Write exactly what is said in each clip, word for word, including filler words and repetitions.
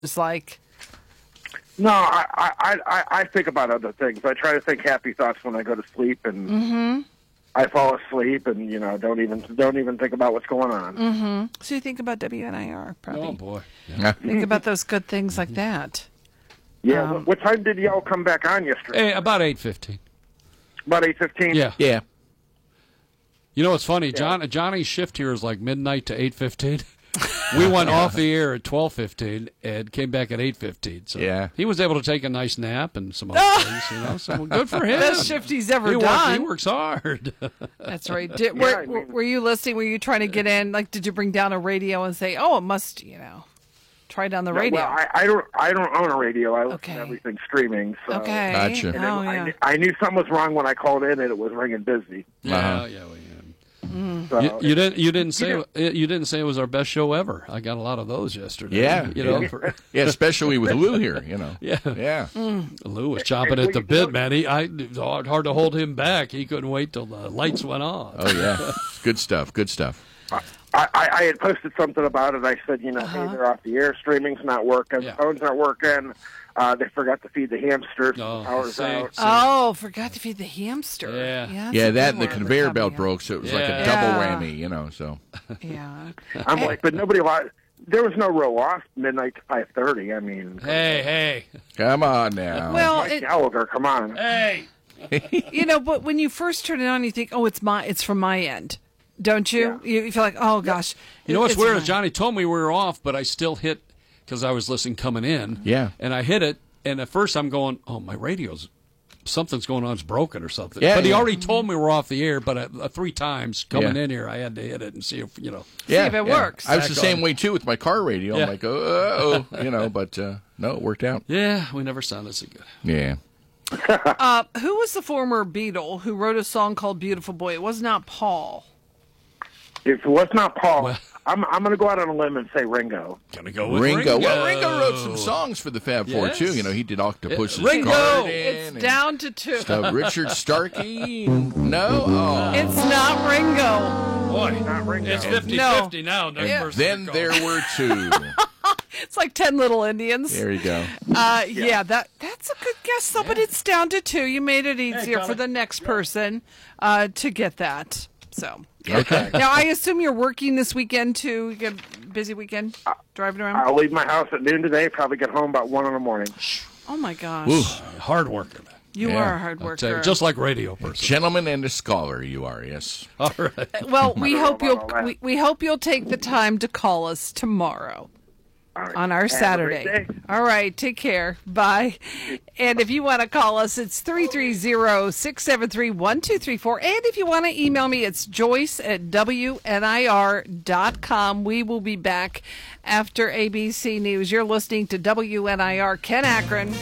It's like... No, I, I, I, I think about other things. I try to think happy thoughts when I go to sleep, and Mm-hmm. I fall asleep, and you know, don't even don't even think about what's going on. Mm-hmm. So you think about W N I R, probably. Oh, boy. Yeah. Think about those good things like that. Yeah. Um, what, what time did y'all come back on yesterday? Hey, about eight fifteen. About eight fifteen. Yeah. Yeah. You know what's funny? John Johnny's shift here is like midnight to eight fifteen. We went off the air at twelve fifteen and came back at eight fifteen. So Yeah. he was able to take a nice nap and some other things, you know. So good for him. Best shift he's ever he works, done. he works hard. That's right. Did, Yeah, were, I mean- were you listening? Were you trying to get in? Like, did you bring down a radio and say, "Oh, it must," you know, try down the radio? Well, I, I don't. I don't own a radio. I listen Okay. to everything streaming. So. Okay. Gotcha. And it- Oh, I, yeah. kn- I knew something was wrong when I called in, and it was ringing busy. Yeah, Uh-huh. yeah, we, So, you, you didn't. You didn't say. You didn't say it was our best show ever. I got a lot of those yesterday. Yeah. you know. Yeah. For, Yeah, especially with Lou here, you know. yeah, Yeah. Lou was chomping at the bit, man. He, I, it was hard, hard to hold him back. He couldn't wait till the lights went on. Oh, yeah. Good stuff. Good stuff. I, I, I had posted something about it. I said, you know, Uh-huh. hey, they're off the air. Streaming's not working. Yeah. The phone's not working. Uh, they forgot to feed the hamsters. Oh, the power's see, out. see. Oh, forgot to feed the hamster. Yeah. that's Yeah, a that good and the one. conveyor Coming belt up. broke, so it was like a Yeah. double Yeah. whammy, you know, so. Yeah. I'm like, but nobody lost. There was no real loss midnight to five thirty. I mean, Hey, hey, Come on now. Well, Mike it, Gallagher, come on. hey. you know, but when you first turn it on, you think, "Oh, it's my, it's from my end," don't you? Yeah. You, you feel like, "Oh gosh." You know what's it's weird? mine. is Johnny told me we were off, but I still hit because I was listening coming in. Yeah. And I hit it, and at first I'm going, "Oh, my radio's something's going on. It's broken or something." Yeah, but he yeah. already told me we're off the air. But uh, uh, three times coming Yeah. in here, I had to hit it and see if you know. yeah, if it yeah. works. I was the Back same on. way, too, with my car radio. Yeah. I'm like, oh, uh-oh, you know, but uh, no, it worked out. Yeah, we never sounded so good. Yeah. Uh, who was the former Beatle who wrote a song called "Beautiful Boy"? It was not Paul. If it was not Paul, Well- I'm I'm going to go out on a limb and say Ringo. Gonna go with Ringo. Ringo. Well, Ringo wrote some songs for the Fab Four, Yes. too. You know, he did Octopus's Ringo! Garden. It's and down to two. stuff. Richard Starkey. No? Oh. It's not Ringo. Boy, Not Ringo. it's fifty-fifty No. now. Next Yeah. person Then to there call. were two. It's like ten little Indians. There you go. Uh, yeah. that that's a good guess, though. But it's down to two. You made it easier for Colin. the next person uh, to get that. So Okay. now I assume you're working this weekend too. You get a busy weekend driving around. I'll leave my house at noon today. Probably get home about one in the morning. Oh my gosh, Ooh. Hard worker. man. you Yeah. are a hard I'll tell you, worker. just like radio person. Gentleman and a scholar, you are, yes. All right. well, we don't know hope about you'll all that. we, we hope you'll take the time to call us tomorrow. All right. On our Have a Saturday. great day. All right, take care. Bye. And if you want to call us, it's three three zero, six seven three, one two three four. And if you want to email me, it's Joyce at W N I R dot com. We will be back after A B C News. You're listening to W N I R. Ken Akron.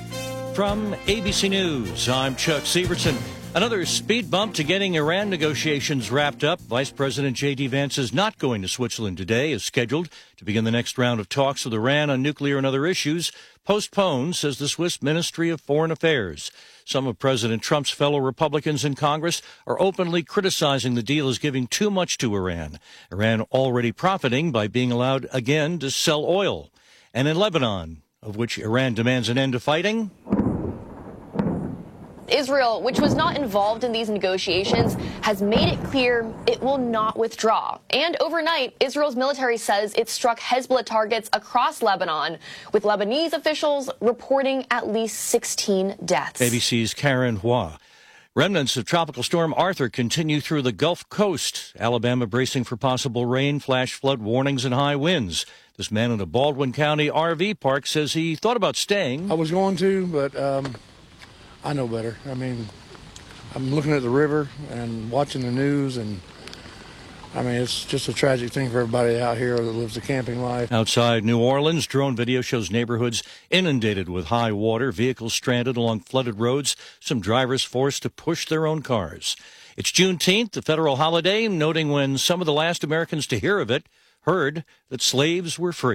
From A B C News, I'm Chuck Severson. Another speed bump to getting Iran negotiations wrapped up. Vice President J D. Vance is not going to Switzerland today, as scheduled to begin the next round of talks with Iran on nuclear and other issues. Postponed, says the Swiss Ministry of Foreign Affairs. Some of President Trump's fellow Republicans in Congress are openly criticizing the deal as giving too much to Iran. Iran already profiting by being allowed again to sell oil. And in Lebanon, of which Iran demands an end to fighting, Israel, which was not involved in these negotiations, has made it clear it will not withdraw. And overnight, Israel's military says it struck Hezbollah targets across Lebanon, with Lebanese officials reporting at least sixteen deaths. A B C's Karen Hua. Remnants of Tropical Storm Arthur continue through the Gulf Coast. Alabama bracing for possible rain, flash flood warnings, and high winds. This man in a Baldwin County R V park says he thought about staying. I was going to, but um, I know better. I mean, I'm looking at the river and watching the news, and I mean, it's just a tragic thing for everybody out here that lives a camping life. Outside New Orleans, drone video shows neighborhoods inundated with high water, vehicles stranded along flooded roads, some drivers forced to push their own cars. It's Juneteenth, the federal holiday, noting when some of the last Americans to hear of it heard that slaves were free.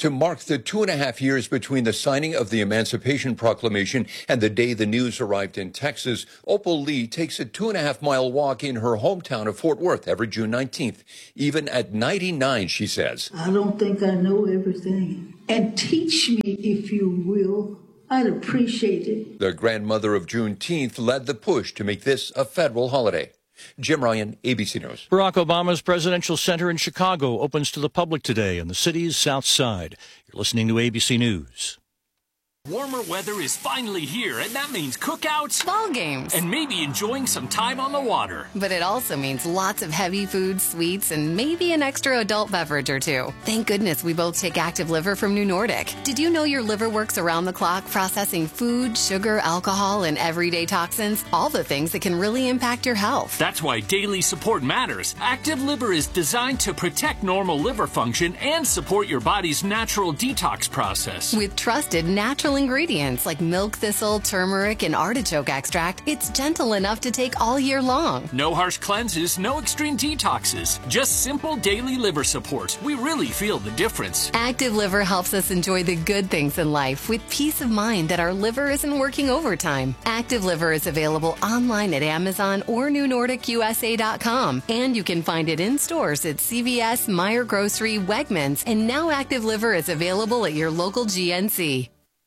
To mark the two and a half years between the signing of the Emancipation Proclamation and the day the news arrived in Texas, Opal Lee takes a two and a half mile walk in her hometown of Fort Worth every June nineteenth. Even at ninety-nine, she says, I don't think I know everything. And teach me, if you will. I'd appreciate it. The grandmother of Juneteenth led the push to make this a federal holiday. Jim Ryan, A B C News. Barack Obama's presidential center in Chicago opens to the public today on the city's south side. You're listening to A B C News. Warmer weather is finally here, and that means cookouts, ball games, and maybe enjoying some time on the water. But it also means lots of heavy food, sweets, and maybe an extra adult beverage or two. Thank goodness we both take Active Liver from New Nordic. Did you know your liver works around the clock processing food, sugar, alcohol, and everyday toxins? All the things that can really impact your health. That's why daily support matters. Active Liver is designed to protect normal liver function and support your body's natural detox process. With trusted natural ingredients like milk thistle, turmeric, and artichoke extract, it's gentle enough to take all year long. No harsh cleanses, no extreme detoxes, just simple daily liver support. We really feel the difference. Active Liver helps us enjoy the good things in life with peace of mind that our liver isn't working overtime. Active Liver is available online at Amazon or New Nordic U S A dot com, and you can find it in stores at C V S, Meijer Grocery, Wegmans, and now Active Liver is available at your local G N C.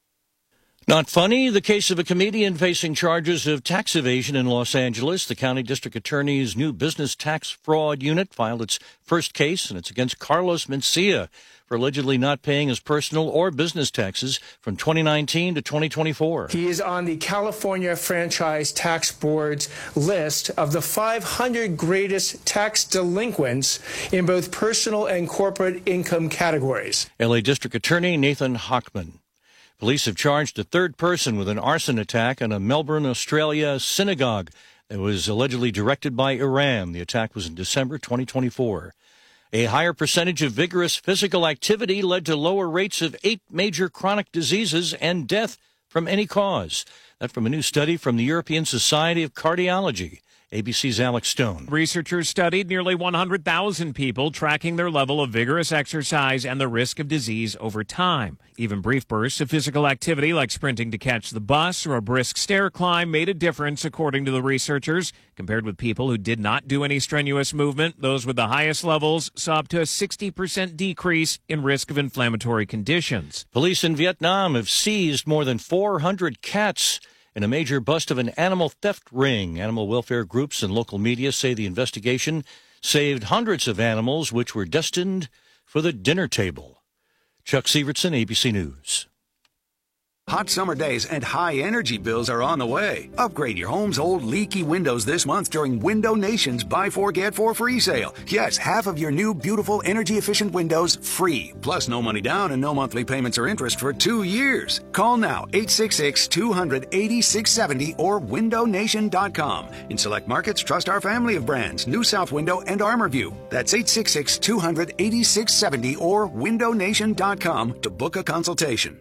Not funny, the case of a comedian facing charges of tax evasion in Los Angeles. The county district attorney's new business tax fraud unit filed its first case, and it's against Carlos Mencia for allegedly not paying his personal or business taxes from twenty nineteen to twenty twenty-four. He is on the California Franchise Tax Board's list of the five hundred greatest tax delinquents in both personal and corporate income categories. L A District Attorney Nathan Hochman. Police have charged a third person with an arson attack on a Melbourne, Australia synagogue that was allegedly directed by Iran. The attack was in December twenty twenty-four. A higher percentage of vigorous physical activity led to lower rates of eight major chronic diseases and death from any cause. That from a new study from the European Society of Cardiology. A B C's Alex Stone. Researchers studied nearly one hundred thousand people, tracking their level of vigorous exercise and the risk of disease over time. Even brief bursts of physical activity like sprinting to catch the bus or a brisk stair climb made a difference, according to the researchers. Compared with people who did not do any strenuous movement, those with the highest levels saw up to a sixty percent decrease in risk of inflammatory conditions. Police in Vietnam have seized more than four hundred cats in a major bust of an animal theft ring. Animal welfare groups and local media say the investigation saved hundreds of animals which were destined for the dinner table. Chuck Sievertson, A B C News. Hot summer days and high energy bills are on the way. Upgrade your home's old leaky windows this month during Window Nation's Buy Four Get Four Free sale. Yes, half of your new beautiful energy efficient windows free. Plus no money down and no monthly payments or interest for two years. Call now eight six six, two hundred, eighty-six seventy or window nation dot com. In select markets, trust our family of brands, New South Window and Armorview. That's eight six six, two hundred, eighty-six seventy or window nation dot com to book a consultation.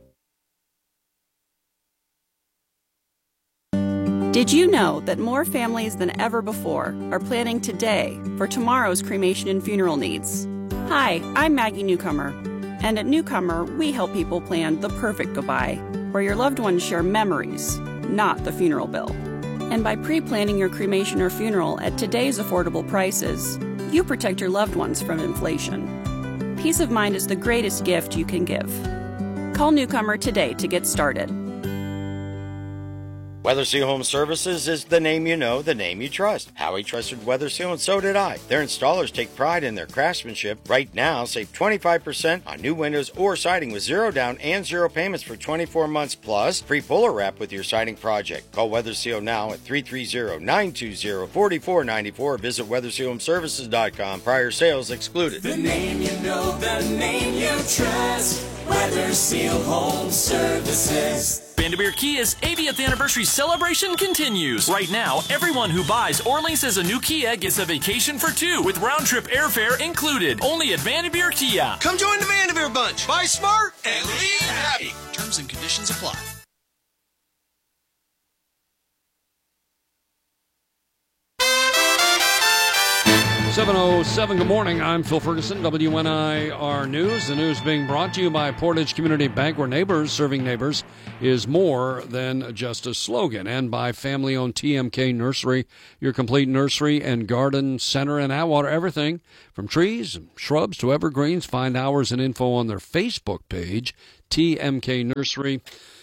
Did you know that more families than ever before are planning today for tomorrow's cremation and funeral needs? Hi, I'm Maggie Newcomer, and at Newcomer, we help people plan the perfect goodbye, where your loved ones share memories, not the funeral bill. And by pre-planning your cremation or funeral at today's affordable prices, you protect your loved ones from inflation. Peace of mind is the greatest gift you can give. Call Newcomer today to get started. Weatherseal Home Services is the name you know, the name you trust. Howie trusted Weatherseal, and so did I. Their installers take pride in their craftsmanship. Right now, save twenty-five percent on new windows or siding with zero down and zero payments for twenty-four months, plus free puller wrap with your siding project. Call Weatherseal now at three three zero, nine two zero, four four nine four or visit weatherseal home services dot com. Prior sales excluded. The name you know, the name you trust. Weatherseal Home Services. Vandermeer Kia's eightieth anniversary celebration continues. Right now, everyone who buys or leases a new Kia gets a vacation for two with round-trip airfare included. Only at Vandermeer Kia. Come join the Vandermeer Bunch. Buy smart and leave happy. Terms and conditions apply. seven oh seven, good morning. I'm Phil Ferguson, W N I R News. The news being brought to you by Portage Community Bank, where neighbors serving neighbors is more than just a slogan. And by family-owned T M K Nursery, your complete nursery and garden center in Atwater. Everything from trees and shrubs to evergreens. Find hours and info on their Facebook page, T M K Nursery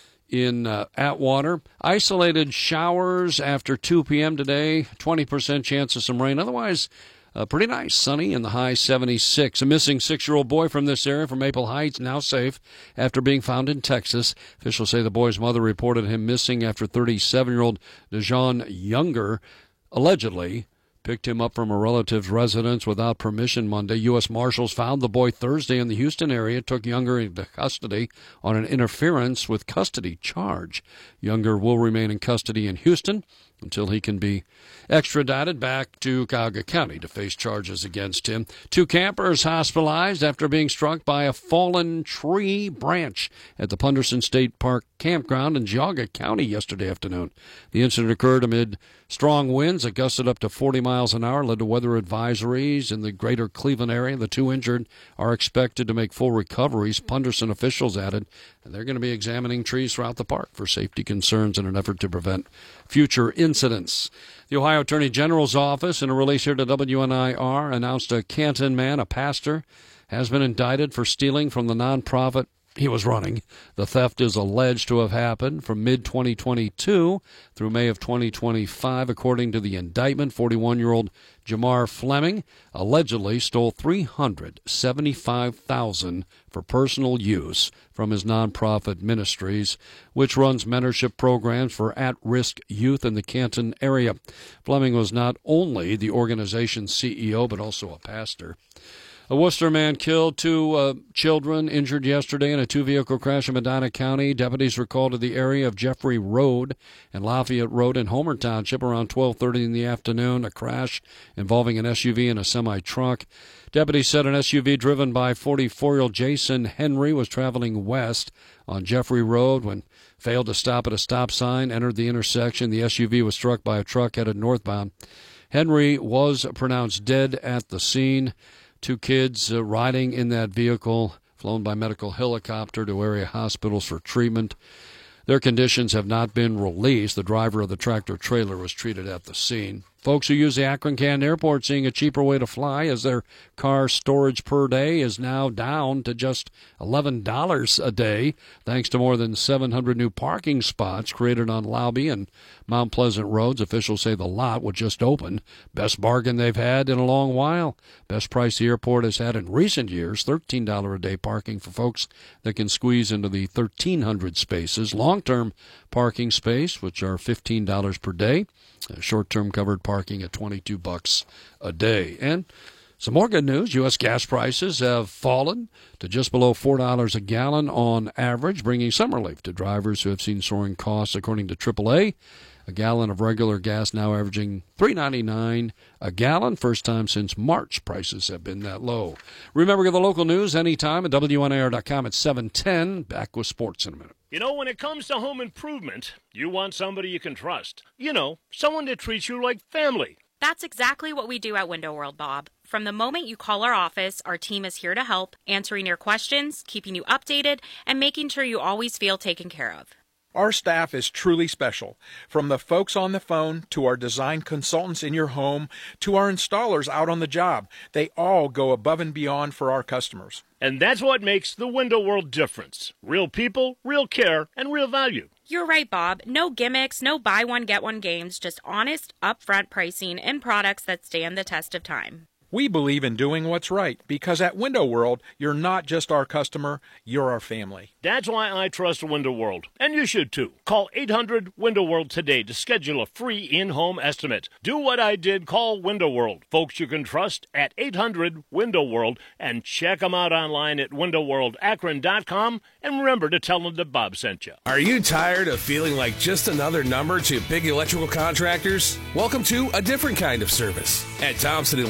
in uh, Atwater. Isolated showers after two p.m. today, twenty percent chance of some rain. Otherwise, Uh, pretty nice, sunny in the high seventy-six. A missing six-year-old boy from this area, from Maple Heights, now safe after being found in Texas. Officials say the boy's mother reported him missing after thirty-seven-year-old Dejon Younger allegedly picked him up from a relative's residence without permission Monday. U S Marshals found the boy Thursday in the Houston area, took Younger into custody on an interference with custody charge. Younger will remain in custody in Houston until he can be extradited back to Cuyahoga County to face charges against him. Two campers hospitalized after being struck by a fallen tree branch at the Punderson State Park campground in Geauga County yesterday afternoon. The incident occurred amid strong winds that gusted up to forty miles an hour, led to weather advisories in the greater Cleveland area. The two injured are expected to make full recoveries, Punderson officials added, and they're going to be examining trees throughout the park for safety concerns in an effort to prevent future incidents. The Ohio Attorney General's office, in a release here to W N I R, announced a Canton man, a pastor, has been indicted for stealing from the nonprofit he was running. The theft is alleged to have happened from mid twenty twenty-two through May of twenty twenty-five. According to the indictment, forty-one-year-old Jamar Fleming allegedly stole three hundred seventy-five thousand dollars for personal use from his nonprofit ministries, which runs mentorship programs for at-risk youth in the Canton area. Fleming was not only the organization's C E O, but also a pastor. A Worcester man killed, two uh, children injured yesterday in a two-vehicle crash in Medina County. Deputies were called to the area of Jeffrey Road and Lafayette Road in Homer Township around twelve thirty in the afternoon. A crash involving an S U V and a semi-truck. Deputies said an S U V driven by forty-four-year-old Jason Henry was traveling west on Jeffrey Road when failed to stop at a stop sign, entered the intersection. The S U V was struck by a truck headed northbound. Henry was pronounced dead at the scene. Two kids uh, riding in that vehicle, flown by medical helicopter to area hospitals for treatment. Their conditions have not been released. The driver of the tractor trailer was treated at the scene. Folks who use the Akron-Canton Airport seeing a cheaper way to fly as their car storage per day is now down to just eleven dollars a day, thanks to more than seven hundred new parking spots created on Lobby and Mount Pleasant roads. Officials say the lot, which just opened, best bargain they've had in a long while. Best price the airport has had in recent years, thirteen dollars a day parking for folks that can squeeze into the thirteen hundred spaces. Long-term parking space, which are fifteen dollars per day. Short-term covered parking at twenty-two bucks a day. And some more good news. U S gas prices have fallen to just below four dollars a gallon on average, bringing some relief to drivers who have seen soaring costs. According to triple A, a gallon of regular gas now averaging three ninety-nine a gallon. First time since March prices have been that low. Remember, get the local news anytime at W N I R dot com at seven ten. Back with sports in a minute. You know, when it comes to home improvement, you want somebody you can trust. You know, someone that treats you like family. That's exactly what we do at Window World, Bob. From the moment you call our office, our team is here to help, answering your questions, keeping you updated, and making sure you always feel taken care of. Our staff is truly special. From the folks on the phone, to our design consultants in your home, to our installers out on the job, they all go above and beyond for our customers. And that's what makes the Window World difference. Real people, real care, and real value. You're right, Bob. No gimmicks, no buy one, get one games, just honest, upfront pricing and products that stand the test of time. We believe in doing what's right, because at Window World, you're not just our customer, you're our family. That's why I trust Window World, and you should too. Call eight hundred Window World today to schedule a free in-home estimate. Do what I did, call Window World. Folks you can trust at eight hundred Window World, and check them out online at window world akron dot com, and remember to tell them that Bob sent you. Are you tired of feeling like just another number to big electrical contractors? Welcome to a different kind of service. At Thompson Electric,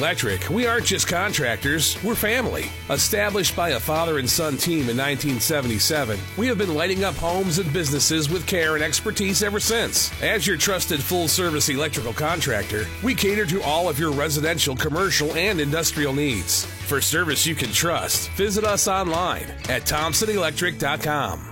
we aren't just contractors, we're family. Established by a father and son team in nineteen seventy-seven, we have been lighting up homes and businesses with care and expertise ever since. As your trusted full-service electrical contractor, we cater to all of your residential, commercial, and industrial needs. For service you can trust, visit us online at thompson electric dot com.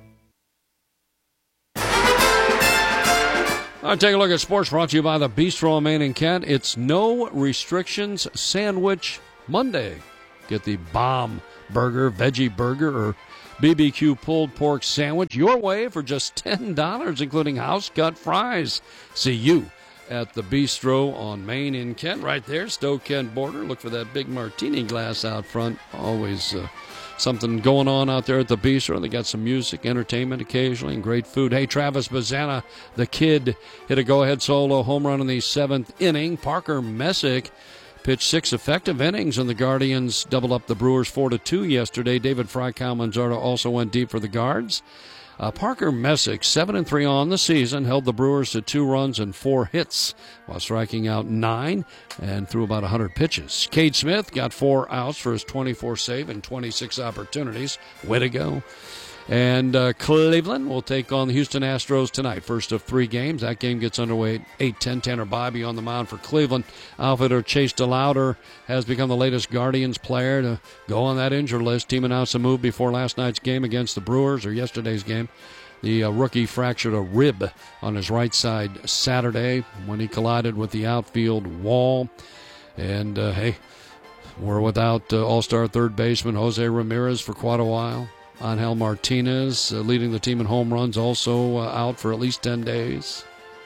All right, take a look at sports brought to you by the Bistro on Main and Kent. It's No Restrictions Sandwich Monday. Get the bomb burger, veggie burger, or B B Q pulled pork sandwich your way for just ten dollars, including house-cut fries. See you at the Bistro on Main in Kent, right there, Stowe-Kent border. Look for that big martini glass out front. Always uh, something going on out there at the Bistro. They got some music, entertainment occasionally, and great food. Hey, Travis Bazzana, the kid, hit a go-ahead solo home run in the seventh inning. Parker Messick pitched six effective innings, and the Guardians doubled up the Brewers four to two yesterday. David Frykau Manzardo also went deep for the Guards. Uh, Parker Messick, seven and three on the season, held the Brewers to two runs and four hits while striking out nine and threw about one hundred pitches. Cade Smith got four outs for his twenty-four save and twenty-six opportunities. Way to go. And uh, Cleveland will take on the Houston Astros tonight. First of three games. That game gets underway at eight ten. Tanner Bybee on the mound for Cleveland. Outfielder Chase DeLauder has become the latest Guardians player to go on that injured list. Team announced a move before last night's game against the Brewers, or yesterday's game. The uh, rookie fractured a rib on his right side Saturday when he collided with the outfield wall. And, uh, hey, we're without uh, all-star third baseman Jose Ramirez for quite a while. Angel Martinez, uh, leading the team in home runs, also uh, out for at least ten days.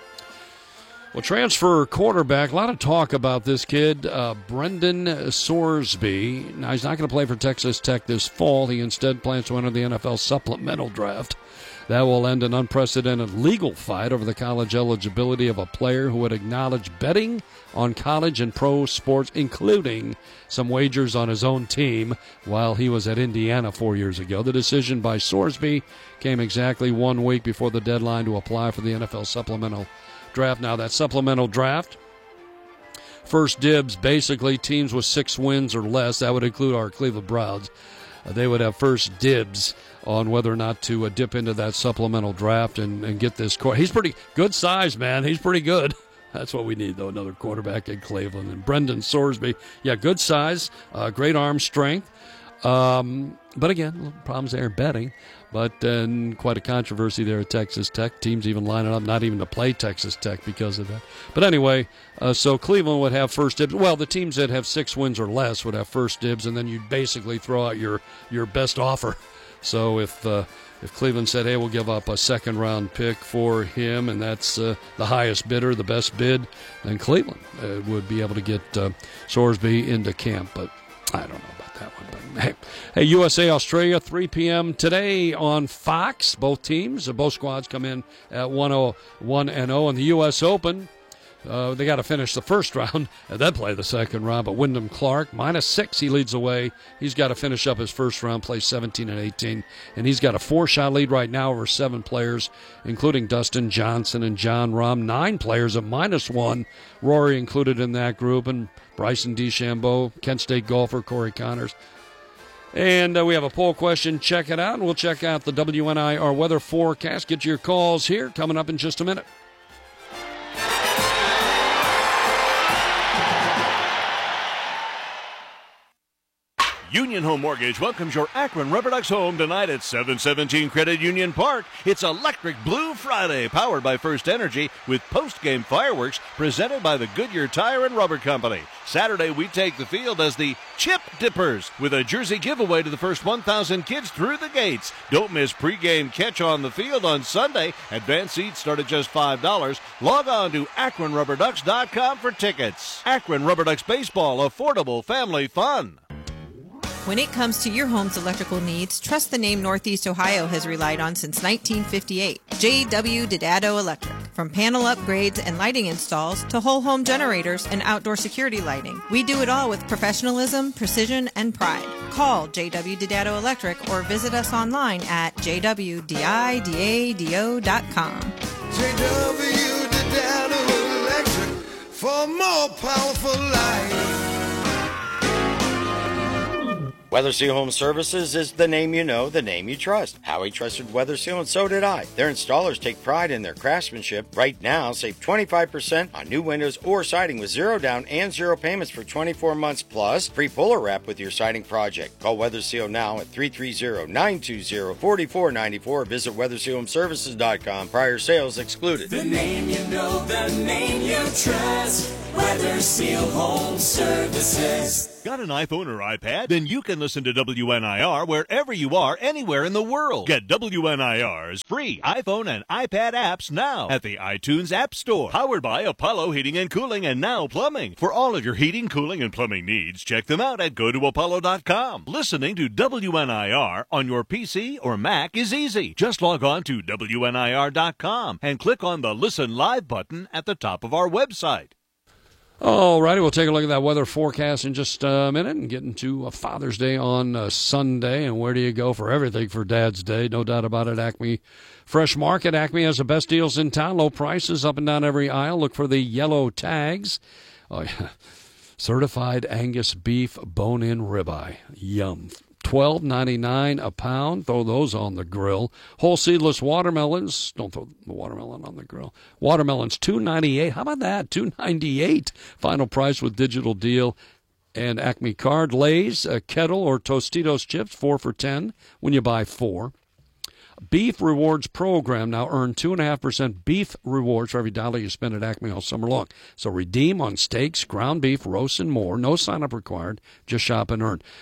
Well, transfer quarterback, a lot of talk about this kid, uh, Brendan Sorsby. Now, he's not going to play for Texas Tech this fall. He instead plans to enter the N F L supplemental draft. That will end an unprecedented legal fight over the college eligibility of a player who would acknowledge betting on college and pro sports, including some wagers on his own team while he was at Indiana four years ago. The decision by Sorsby came exactly one week before the deadline to apply for the N F L supplemental draft. Now, that supplemental draft, first dibs, basically teams with six wins or less, that would include our Cleveland Browns. Uh, they would have first dibs on whether or not to uh, dip into that supplemental draft and, and get this quarterback. He's pretty good size, man. He's pretty good. That's what we need, though, another quarterback in Cleveland. And Brendan Sorsby, yeah, good size, uh, great arm strength. Um, but again, problems there betting. But then uh, quite a controversy there at Texas Tech. Teams even lining up not even to play Texas Tech because of that. But anyway, uh, so Cleveland would have first dibs. Well, the teams that have six wins or less would have first dibs, and then you'd basically throw out your, your best offer. So if uh, if Cleveland said, hey, we'll give up a second-round pick for him, and that's uh, the highest bidder, the best bid, then Cleveland uh, would be able to get uh, Sorsby into camp. But I don't know about that one. But hey, hey, U S A Australia, three p.m. today on Fox. Both teams, uh, both squads come in at one oh one and oh. And the U S Open, Uh, they got to finish the first round and then play the second round. But Wyndham Clark, minus six, he leads the way. He's got to finish up his first round, play seventeen and eighteen. And he's got a four-shot lead right now over seven players, including Dustin Johnson and John Rahm. Nine players at minus one. Rory included in that group, and Bryson DeChambeau, Kent State golfer Corey Connors. And uh, we have a poll question. Check it out, and we'll check out the W N I R weather forecast. Get your calls here coming up in just a minute. Union Home Mortgage welcomes your Akron Rubber Ducks home tonight at seven seventeen Credit Union Park. It's Electric Blue Friday, powered by First Energy, with post-game fireworks presented by the Goodyear Tire and Rubber Company. Saturday, we take the field as the Chip Dippers, with a jersey giveaway to the first one thousand kids through the gates. Don't miss pregame catch on the field on Sunday. Advanced seats start at just five dollars. Log on to akron rubber ducks dot com for tickets. Akron Rubber Ducks Baseball, affordable family fun. When it comes to your home's electrical needs, trust the name Northeast Ohio has relied on since nineteen fifty-eight. J W Didato Electric. From panel upgrades and lighting installs to whole home generators and outdoor security lighting, we do it all with professionalism, precision, and pride. Call J W Didato Electric or visit us online at j w didado dot com. J W Didato Electric for more powerful light. Weather Seal Home Services is the name you know, the name you trust. Howie trusted Weather Seal, and so did I. Their installers take pride in their craftsmanship. Right now, save twenty-five percent on new windows or siding with zero down and zero payments for twenty-four months, plus free puller wrap with your siding project. Call Weather Seal now at three three zero, nine two zero, four four nine four. Visit weather seal home services dot com. Prior sales excluded. The name you know, the name you trust. Weather Seal Home Services. Got an iPhone or iPad? Then you can listen to W N I R wherever you are, anywhere in the world. Get W N I R's free iPhone and iPad apps now at the iTunes App Store. Powered by Apollo Heating and Cooling and Now Plumbing. For all of your heating, cooling, and plumbing needs, check them out at go to apollo dot com. Listening to W N I R on your P C or Mac is easy. Just log on to W N I R dot com and click on the Listen Live button at the top of our website. All righty, we'll take a look at that weather forecast in just a minute and get into a Father's Day on uh, Sunday. And where do you go for everything for Dad's Day? No doubt about it. Acme Fresh Market. Acme has the best deals in town. Low prices up and down every aisle. Look for the yellow tags. Oh, yeah. Certified Angus beef bone-in ribeye. Yum. twelve ninety-nine a pound. Throw those on the grill. Whole seedless watermelons. Don't throw the watermelon on the grill. Watermelons two ninety-eight. How about that? two ninety-eight. Final price with digital deal and Acme card. Lay's, a kettle or Tostitos chips, four for ten when you buy four. Beef Rewards program. Now earn two point five percent beef rewards for every dollar you spend at Acme all summer long. So redeem on steaks, ground beef, roasts, and more. No sign-up required. Just shop and earn.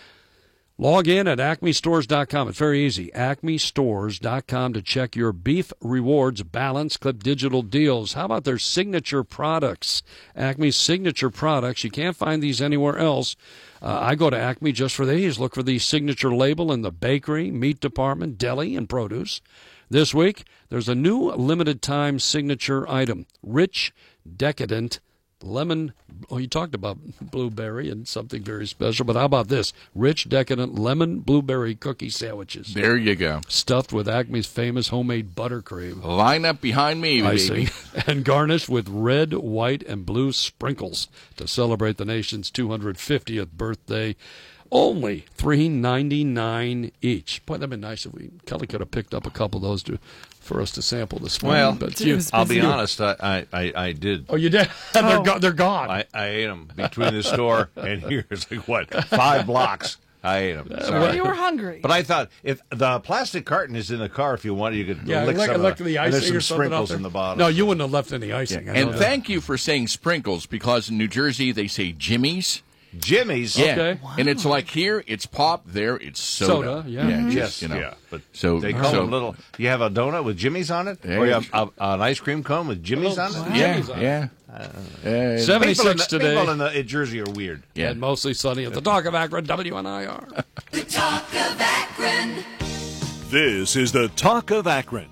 Log in at acme stores dot com. It's very easy. acme stores dot com to check your beef rewards balance. Clip digital deals. How about their signature products? Acme's signature products. You can't find these anywhere else. Uh, I go to Acme just for these. Look for the signature label in the bakery, meat department, deli, and produce. This week, there's a new limited time signature item. Rich, decadent lemon. Oh, you talked about blueberry and something very special, but how about this? Rich, decadent lemon blueberry cookie sandwiches. There you go. Stuffed with Acme's famous homemade buttercream. Line up behind me, icing, baby. And garnished with red, white, and blue sprinkles to celebrate the nation's two hundred fiftieth birthday. Only three ninety-nine each. Boy, that'd been nice if we Kelly could have picked up a couple of those to for us to sample this morning. Well, but you, I'll be honest, I, I, I did. Oh, you did? they're, Oh. go- they're gone. I, I ate them between the store and here. It's like, what, five blocks? I ate them. Sorry. You were hungry. But I thought, if the plastic carton is in the car, if you wanted, you could Yeah, lick lick- some lick of the, the and there's icing some or something out sprinkles there. in the bottom. No, you wouldn't have left any icing. I know And that. thank you for saying sprinkles, because in New Jersey they say Jimmy's. Jimmy's? Yeah. Okay. And it's like here, it's pop, there, it's soda. Soda, yeah. Mhm. just, Yes, you know. yeah, but so, They call so, them little. You have a donut with Jimmy's on it, There or you you have a, an ice cream cone with Jimmy's Oh, on it. wow. Yeah, yeah. Uh, Uh, seventy-six people in the, today. People in, the, in Jersey are weird. Yeah. And mostly sunny at the Talk of Akron, W N I R. Talk of Akron. This is the Talk of Akron,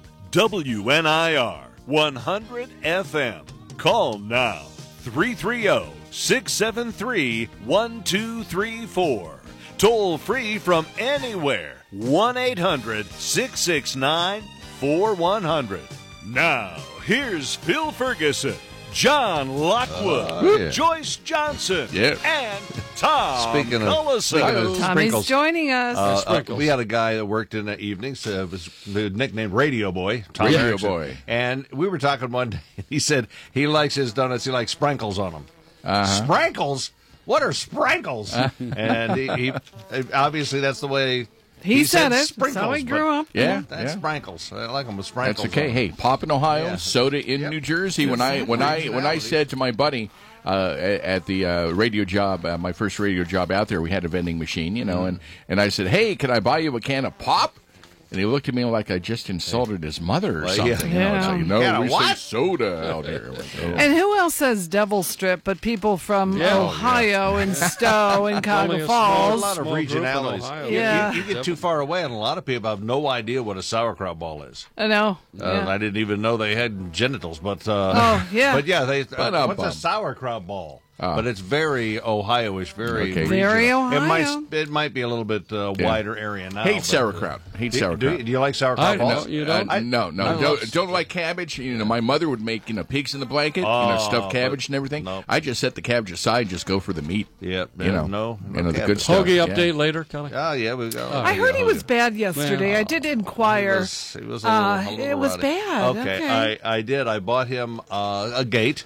W N I R, one hundred F M. Call now, three three zero, six seven three, one two three four. Toll free from anywhere, one eight hundred, six six nine, four one zero zero. Now, here's Phil Ferguson, John Lockwood, Uh, yeah. Joyce Johnson, Yeah. and Tom Speaking of, Collison. speaking of Tommy's sprinkles, joining us. uh, uh, we had a guy that worked in the evenings, uh, was nicknamed Radio Boy. Tom Radio Erickson. Boy. And we were talking one day, and he said he likes his donuts, he likes sprinkles on them. Uh-huh. Sprinkles? What are sprinkles? and he, he obviously that's the way He said it. That's Sprinkles, how he but grew up. Yeah, That's yeah. sprinkles. I like them with sprinkles. That's okay. on Hey, them. pop in Ohio, Yeah. soda in New Jersey. When I when I when I said to my buddy uh, at at the uh, radio job, uh, my first radio job out there, we had a vending machine, you know, and and I said, "Hey, can I buy you a can of pop?" And he looked at me like I just insulted his mother or Well, something. yeah. You know, it's like, no, Yeah, we say what? soda out here. Like, oh. And who else says Devil Strip but people from Yeah. Ohio and Stowe and Only Cuyahoga a A Falls? lot of Small group in regionalities. Ohio. You- Yeah. You, you get too far away, and a lot of people have no idea what a sauerkraut ball is. I know. Uh, Yeah. I didn't even know they had genitals, but uh, Oh, yeah. but yeah, they. But, Uh, uh, what's bum. a sauerkraut ball? Ah. but it's very Ohio-ish, very Okay. regional. Very It Ohio. might it might be a little bit uh, Yeah. wider area now. Hate but- sauerkraut. Hate do, sauerkraut. Do you, do you like sauerkraut? I balls? know, you Uh, don't? no, no, I don't, love- don't like cabbage. You know, my mother would make you know pigs in the blanket, you know, Oh, stuffed but- cabbage and everything. no. I just set the cabbage aside, just go for the meat. Yep. You know, no, no you know the cabbage. good stuff. Hoagie yeah. update later, Kelly. Oh yeah, we go. I heard he was bad yesterday. I did inquire. He was, he was a little, Uh, a little it was rowdy. bad. Okay, Okay. I, I did. I bought him uh, a gate,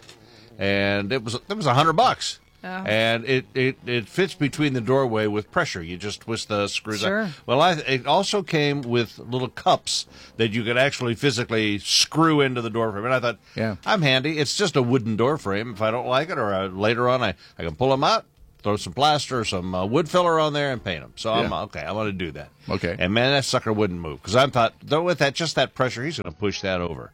and it was it was a hundred bucks. Oh. And it, it, it fits between the doorway with pressure. You just twist the screws Sure. up. Well, I, it also came with little cups that you could actually physically screw into the door frame. And I thought, Yeah. I'm handy. It's just a wooden door frame. If I don't like it, or I, later on I, I can pull them out, throw some plaster or some uh, wood filler on there and paint them. So I'm Yeah. okay. I want to do that. Okay. And man, that sucker wouldn't move because I thought, though, with that just that pressure, he's going to push that over.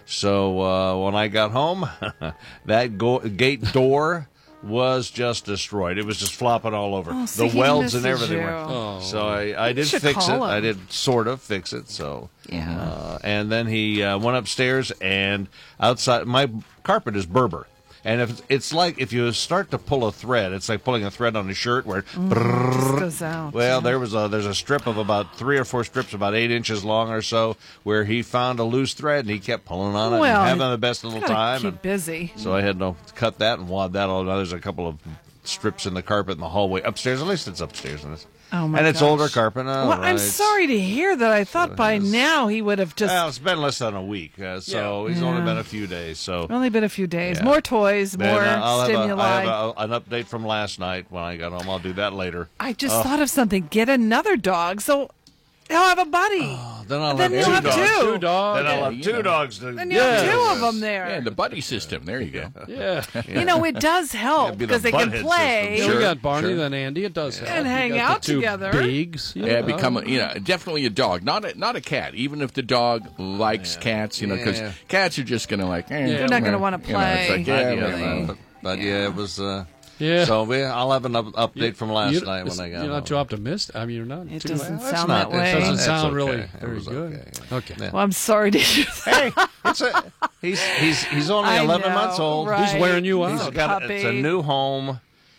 So uh, when I got home, that go- gate door was just destroyed. It was just flopping all over. Oh, so the he welds and misses everything you. were. Oh. So I, I You did should fix it. call I him. did sort of fix it. So Yeah. uh, and then he uh, went upstairs and outside. My carpet is Berber. And if it's like if you start to pull a thread, it's like pulling a thread on a shirt where it Just goes out. well, there was a there's a strip of about three or four strips, about eight inches long or so, where he found a loose thread and he kept pulling on it Well, and having the best little Gotta time. keep And busy. so I had to cut that and wad that all. Now there's a couple of strips in the carpet in the hallway upstairs. At least it's upstairs, and it's, Oh my and it's gosh. older carpet. Oh, Well, I'm right. sorry to hear that. I thought by now he would have just Well, it's been less than a week, uh, so he's only Yeah. been a few days. So only been a few days. Yeah. More toys, Then, more uh, I'll stimuli. Have, a, I have a, an update from last night when I got home. I'll do that later. I just Oh, thought of something. Get another dog so he'll have a buddy. Then I'll then have you'll two have dogs. two. Two dogs. Then I'll Yeah, have you two know. dogs. To, Then you have two of them there. Yeah, the buddy system. There you go. Yeah. You know, it does help be the because they can butthead play. Yeah, Sure, we got Barney, sure. then Andy. It does help. And You hang got out the two together. Bigs. you Yeah, know. become a, you know definitely a dog, not a not a cat. Even if the dog likes cats, you know, because Yeah. cats are just gonna like. Eh, They're not gonna eh, wanna you know, it's play. like, But yeah, yeah, well, but, but yeah, it was. Uh, Yeah. So we, I'll have an up, update from last You- night when I got You're not home. too optimistic. I mean, you're not. It too doesn't Well, it's sound not- that way. It doesn't That's sound okay. really It very was good. okay, Okay. Yeah. Well, I'm sorry to hear that. Hey, it's a, he's he's he's only I eleven know, months old. right. He's wearing you He's out. got a, it's a Puppy. new home,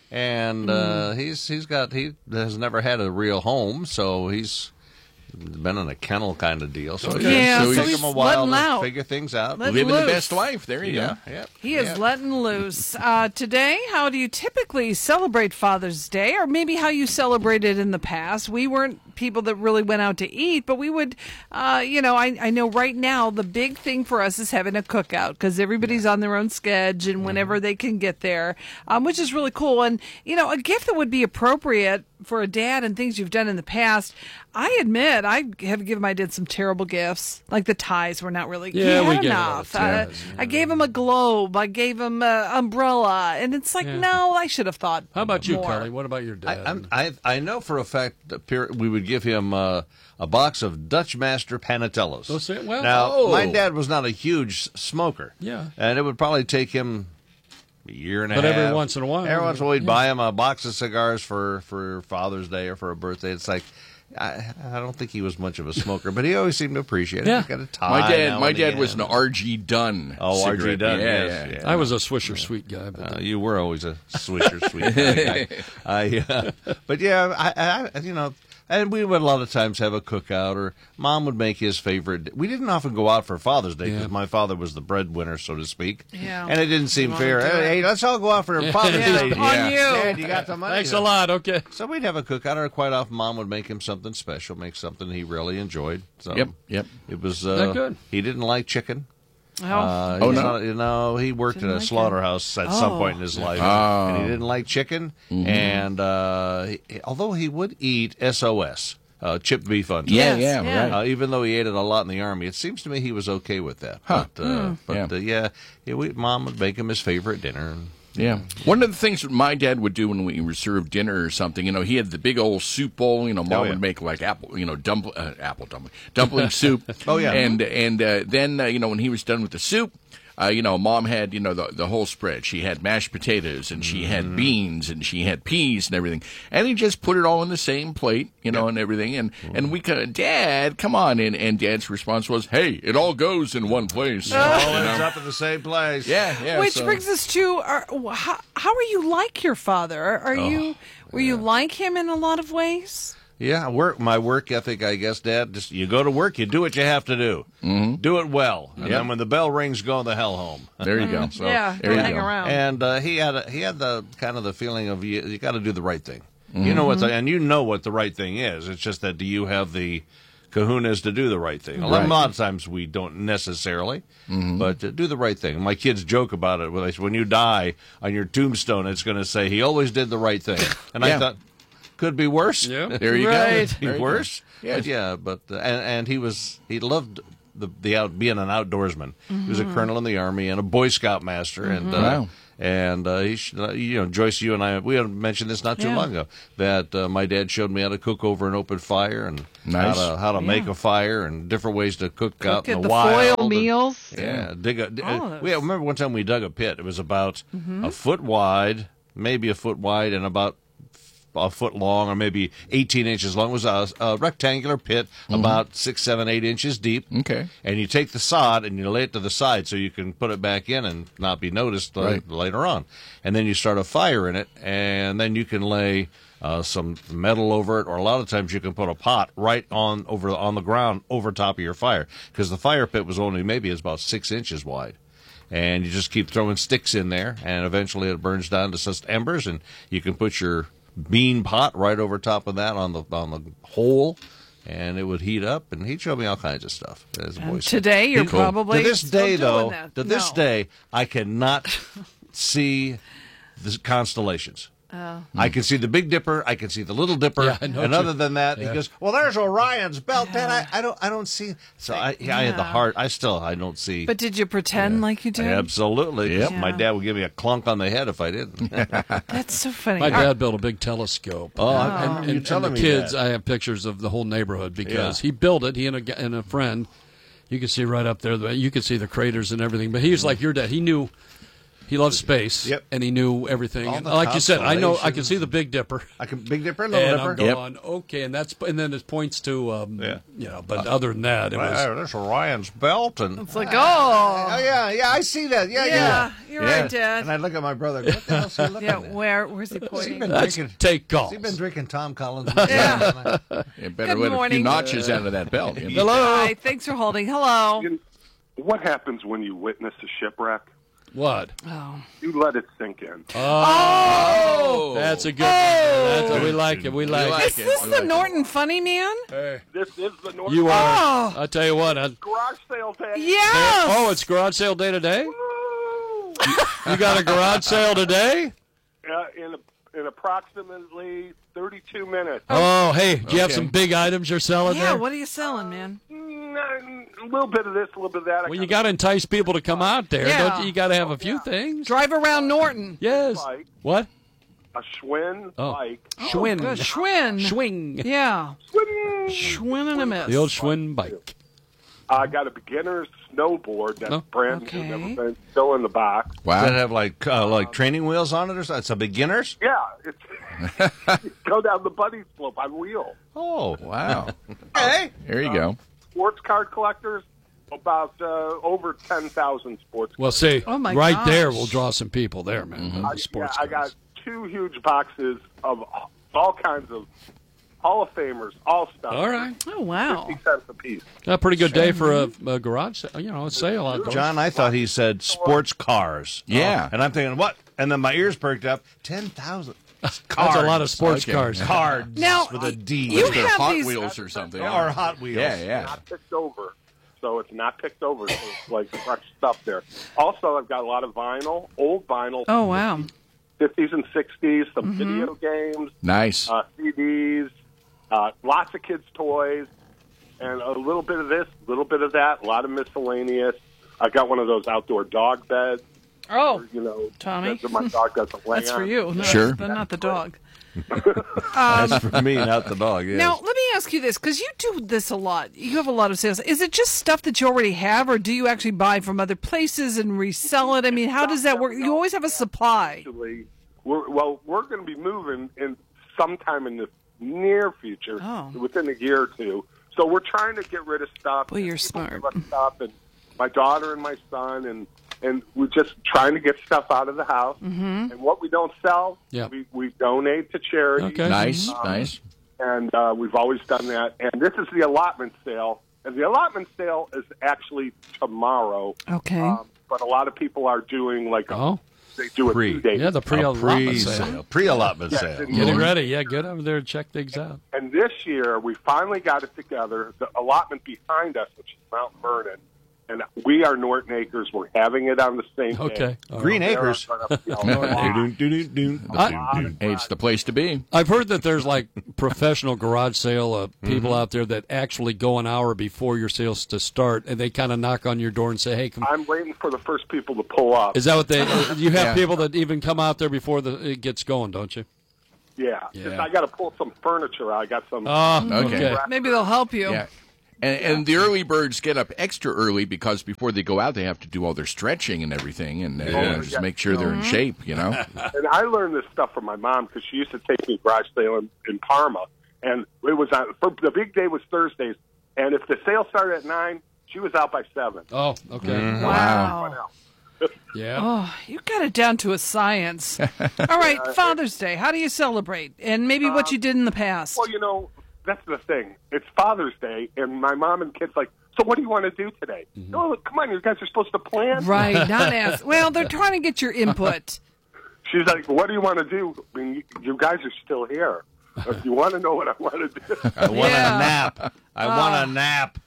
and uh, he's he's got he has never had a real home, so he's been in a kennel kind of deal. So Okay. Yeah, it'll so take he's him a while letting to out. figure things out. Let- living loose. the best life. There you yeah, go. yeah. He is yeah. letting loose. Uh, today, how do you typically celebrate Father's Day, or maybe how you celebrated in the past? We weren't people that really went out to eat, but we would, uh, you know, I, I know right now the big thing for us is having a cookout because everybody's on their own schedule and whenever they can get there, um, which is really cool. And, you know, a gift that would be appropriate for a dad and things you've done in the past. I admit I have given my dad some terrible gifts, like the ties were not really Yeah, he we had gave enough. it all the Uh, ties, I gave him a globe. I gave him an umbrella, and it's like, Yeah. no, I should have thought. How about you, more. Kelly? What about your dad? I, I'm, I I know for a fact that per- we would give him uh, a box of Dutch Master Panatellas. Oh, say- well, now, oh. my dad was not a huge smoker. Yeah. And it would probably take him a year and a But half. every once in a while, Every once in a while, we'd yeah. buy him a box of cigars for, for Father's Day or for a birthday. It's like, I, I don't think he was much of a smoker, but he always seemed to appreciate it. Yeah. He got a tie My dad, now my and dad again. was an R G Dunn. Oh, R G cigarette. Dunn, Yeah, yes, yeah. yeah. I was a Swisher Sweet guy. But Uh, you were always a swisher sweet guy. I, uh, but yeah, I, I, you know, and we would a lot of times have a cookout, or Mom would make his favorite. We didn't often go out for Father's Day because Yeah. my father was the breadwinner, so to speak. Yeah. And it didn't seem You fair. wanna do Hey, it. hey, let's all go out for Father's Yeah, Day. on Yeah. you. Dad, you got the money. Thanks a lot. Okay. So we'd have a cookout, or quite often Mom would make him something special, make something he really enjoyed. So Yep, yep. It was uh, That good? He didn't like chicken. Oh. Uh, Oh, he's no? not- you know, he worked Didn't at a like it. slaughterhouse at some Oh. point in his life, Oh. and he didn't like chicken. Mm-hmm. And uh, he, although he would eat S O S, uh, chipped beef on Yeah, Yes, yeah, yeah. right. uh, even though he ate it a lot in the Army, it seems to me he was okay with that. Huh. But, uh, but Yeah. uh, yeah, he, we, Mom would make him his favorite dinner. Yeah. One of the things that my dad would do when we were served dinner or something, you know, he had the big old soup bowl. You know, Mom Oh, yeah. would make like apple, you know, dumpl- uh, apple dumpling, dumpling soup. Oh, yeah. And and uh, then uh, you know when he was done with the soup, uh, you know, Mom had, you know, the, the whole spread. She had mashed potatoes, and she had beans, and she had peas and everything. And he just put it all in the same plate, you know, and everything. And, and we could, Dad, come on. And, and Dad's response was, hey, it all goes in one place. It all You know? ends up in the same place. Yeah, yeah. Which so- brings us to our, how, how are you like your father? Are, are Oh, you were you like him in a lot of ways? Yeah, work. My work ethic, I guess, Dad. Just you go to work, you do what you have to do, mm-hmm. do it well, and Yep. then when the bell rings, go the hell home. There you go. So, Yeah, There you hang go. around. And uh, he had a, he had the kind of the feeling of you, you got to do the right thing. You Mm-hmm. know what, the, and you know what the right thing is. It's just that do you have the kahunas to do the right thing? A lot- Right. A lot of times we don't necessarily, Mm-hmm. but uh, do the right thing. My kids joke about it. When they say, when you die on your tombstone, it's going to say he always did the right thing. And Yeah. I thought, could be worse. Yeah. There you Right. go. Be There you worse. go. Yes. But yeah, but uh, and and he was he loved the the out being an outdoorsman. He was a colonel in the army and a Boy Scout master, and uh, Wow. and uh, he sh- uh, you know Joyce, you and I we had mentioned this not too Yeah. long ago that uh, my dad showed me how to cook over an open fire and Nice. how to how to Yeah. make a fire and different ways to cook, out Cook in at the, the wild. foil and- meals. yeah, dig a. All Uh, of we those. remember one time we dug a pit. It was about Mm-hmm. a foot wide, maybe a foot wide, and about a foot long, or maybe eighteen inches long. It was a, a rectangular pit, about six, seven, eight inches deep. Okay. And you take the sod and you lay it to the side so you can put it back in and not be noticed uh, Right. later on. And then you start a fire in it, and then you can lay uh, some metal over it, or a lot of times you can put a pot right on over on the ground over top of your fire, because the fire pit was only maybe it's about six inches wide. And you just keep throwing sticks in there, and eventually it burns down to just embers, and you can put your bean pot right over top of that on the on the hole, and it would heat up. And he'd show me all kinds of stuff. As a And boy said. today you're He- probably to this still day doing though. that. To this No. day, I cannot see the constellations. Oh. I can see the Big Dipper. I can see the Little Dipper. Yeah, I know and too. other than that, Yeah. he goes, "Well, there's Orion's belt." Dad, I, I don't, I don't see. So I, yeah, I had the Yeah. heart. I still, I don't see. But did you pretend like you did? Absolutely. Yep. My Yeah. dad would give me a clunk on the head if I didn't. That's so funny. My Are- dad built a big telescope. Oh, Oh. and, and, you're and telling the me kids, that. I have pictures of the whole neighborhood because Yeah. he built it. He and a, g- and a friend, you can see right up there. The, you can see the craters and everything. But he was like your dad. He knew. He loved space, Yep. and he knew everything. All And the like you said, I know I can constellations. see the Big Dipper. I can Big Dipper, Little And Dipper. I'm going, okay, and that's and then it points to, um, Yeah. you know. But other than that, it Right, was. there's Orion's belt, and It's like, oh oh, yeah, yeah, I see that. Yeah, yeah, yeah. you're Yeah. right, Dad. And I look at my brother. What the hell's he looking Yeah, at? where where's he Has he pointing? been That's drinking? take Has calls. he been drinking Tom Collins? Yeah. You better Good let a few morning. notches out of that belt. you know. Hello. Hi, thanks for holding. Hello. What happens when you witness a shipwreck? What? Oh, You let it sink in. Oh, that's a good. One. That's a, we like it. We like, like is it. this We the like Norton Funny Man? Hey, This is the North you are. Oh. I'll tell you what. I, garage sale day. Yes. oh, it's garage sale day today. You got a garage sale today? Uh, in in approximately thirty-two minutes. Oh, hey, do you have Okay. some big items you're selling Yeah. there? What are you selling, man? Mm, A little bit of this, a little bit of that. I Well, you got got to entice people to come out there. Yeah. Don't you? You got to have a few things. Drive around Norton. Yes. a bike, What? a Schwinn Oh. bike. Schwinn. Good. Schwinn. Swing. Yeah. Schwinn. Schwinn and a miss. The old Schwinn bike. I got a beginner's snowboard that's Oh. brand Okay. new, never been, still in the box. Does that Wow. have like uh, like training wheels on it or something? It's a beginner's. Yeah, it's go down the bunny slope on wheels. Oh, Wow. hey. There you go. Sports card collectors, about uh, over ten thousand sports. Well, see, Oh, my right gosh. there, we'll draw some people there, man. Mm-hmm. The I, yeah, sports I got cars. two huge boxes of all kinds of Hall of Famers, all stuff. All right. Oh, wow. fifty cents a piece. A pretty good day for a, a garage sale. You know, a sale out there. John, I thought he said sports cars. Yeah. Oh, and I'm thinking, what? And then my ears perked up. Ten thousand. That's a lot of sports Okay. cars. Cards Now, with a D. you They're have Hot these- Wheels or something. or Hot Wheels. Yeah, yeah. Not picked over. So it's not picked over. So it's like fresh stuff there. Also, I've got a lot of vinyl, old vinyl. Oh, wow. fifties and sixties, some video games, Nice. uh, C Ds, uh, lots of kids' toys, and a little bit of this, a little bit of that, a lot of miscellaneous. I got one of those outdoor dog beds. Oh, Where, you know, Tommy. that my dog doesn't lay That's for on. you. No, Sure. But not the dog. That's for me, not the dog. Yes. Now, let me ask you this, because you do this a lot. You have a lot of sales. Is it just stuff that you already have, or do you actually buy from other places and resell it? I mean, how does that work? You always have a supply. Actually, we're, well, we're going to be moving in sometime in the near future, Oh. within a year or two. So we're trying to get rid of stuff. Well, you're People smart. give us Stuff, and my daughter and my son, and and we're just trying to get stuff out of the house. Mm-hmm. And what we don't sell, Yeah. we, we donate to charity. Okay. Nice, nice. And uh, we've always done that. And this is the allotment sale. And the allotment sale is actually tomorrow. Okay. Um, but a lot of people are doing like a, Oh. they do a Pre. two-day. Yeah, the pre-allotment sale. pre-sale. Pre-allotment Yes, sale. and Getting ready. Yeah, get over there and check things out. And this year, we finally got it together. The allotment behind us, which is Mount Vernon, and we are Norton Acres. We're having it on the same Okay. day. All Green There are Acres. gonna be a lot. Hey, it's the place to be. I've heard that there's like professional garage sale uh, people out there that actually go an hour before your sales to start, and they kind of knock on your door and say, "Hey, come." I'm waiting for the first people to pull up. Is that what they? uh, you have Yeah. people that even come out there before the it gets going, don't you? Yeah. Yeah. Just, I got to pull some furniture out. I got some. Oh, Okay. okay. Maybe they'll help you. Yeah. And, and the early birds get up extra early because before they go out, they have to do all their stretching and everything, and uh, Yeah. just make sure they're in shape. You know. And I learned this stuff from my mom because she used to take me to garage sale in, in Parma, and it was on for, the big day was Thursdays, and if the sale started at nine, she was out by seven. Oh, okay. Wow. Yeah. Oh, you got it down to a science. All right, Father's Day. How do you celebrate? And maybe what you did in the past. Well, you know, that's the thing. It's Father's Day, and my mom and kids like, so what do you want to do today? No, come on, you guys are supposed to plan. Right, not ask. Well, they're trying to get your input. She's like, what do you want to do? I mean, you, you guys are still here. If you want to know what I want to do. I want Yeah. a nap. I Uh. want a nap.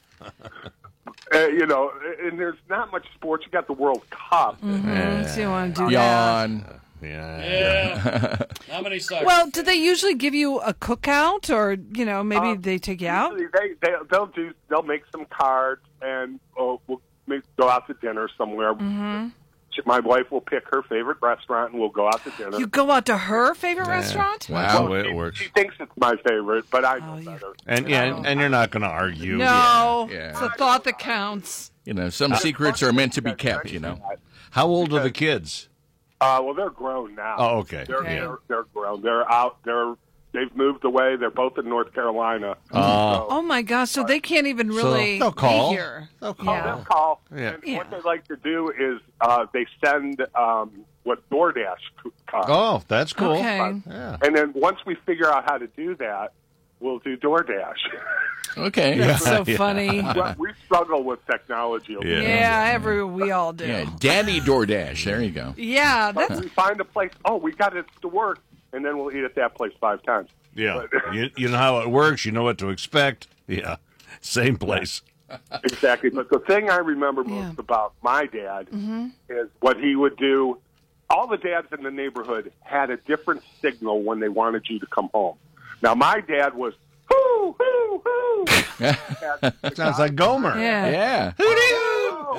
Uh, you know, and there's not much sports. You got the World Cup. Mm-hmm. So you want to do Yawn. Yeah. Yeah. How many that? suckers? Well, do they usually give you a cookout, or you know, maybe Um, they take you out? Usually They, they they'll do they'll make some cards and oh, we'll make, go out to dinner somewhere. Mm-hmm. My wife will pick her favorite restaurant and we'll go out to dinner. You go out to her favorite restaurant? That's the way it works. She thinks it's my favorite, but I know Oh, you- better. And yeah, and, and you're not going to argue. No, Yeah. it's a thought that counts. You know, some secrets are meant to be kept. You know. How old are the kids? Uh, well, they're grown now. Oh, okay. They're, Okay. they're they're grown. They're out. They're they've moved away. They're both in North Carolina. Uh, Oh my gosh! So they can't even really they'll call. be here. They'll call. Yeah. They'll call. Yeah. And Yeah. what they like to do is uh, they send um, what DoorDash comes. Oh, that's cool. Okay. Yeah. And then once we figure out how to do that, we'll do DoorDash. Okay. That's so Yeah. funny. Well, we struggle with technology. a little Yeah. Yeah, every we all do. Yeah, Daddy DoorDash. There you go. Yeah, bit. that's We find a place. Oh, we got it to work, and then we'll eat at that place five times. Yeah. But- You, you know how it works. You know what to expect. Yeah. Same place. Exactly. But the thing I remember most Yeah. about my dad Mm-hmm. is what he would do. All the dads in the neighborhood had a different signal when they wanted you to come home. Now, my dad was, hoo, hoo, hoo. Sounds like Gomer. yeah. Yeah.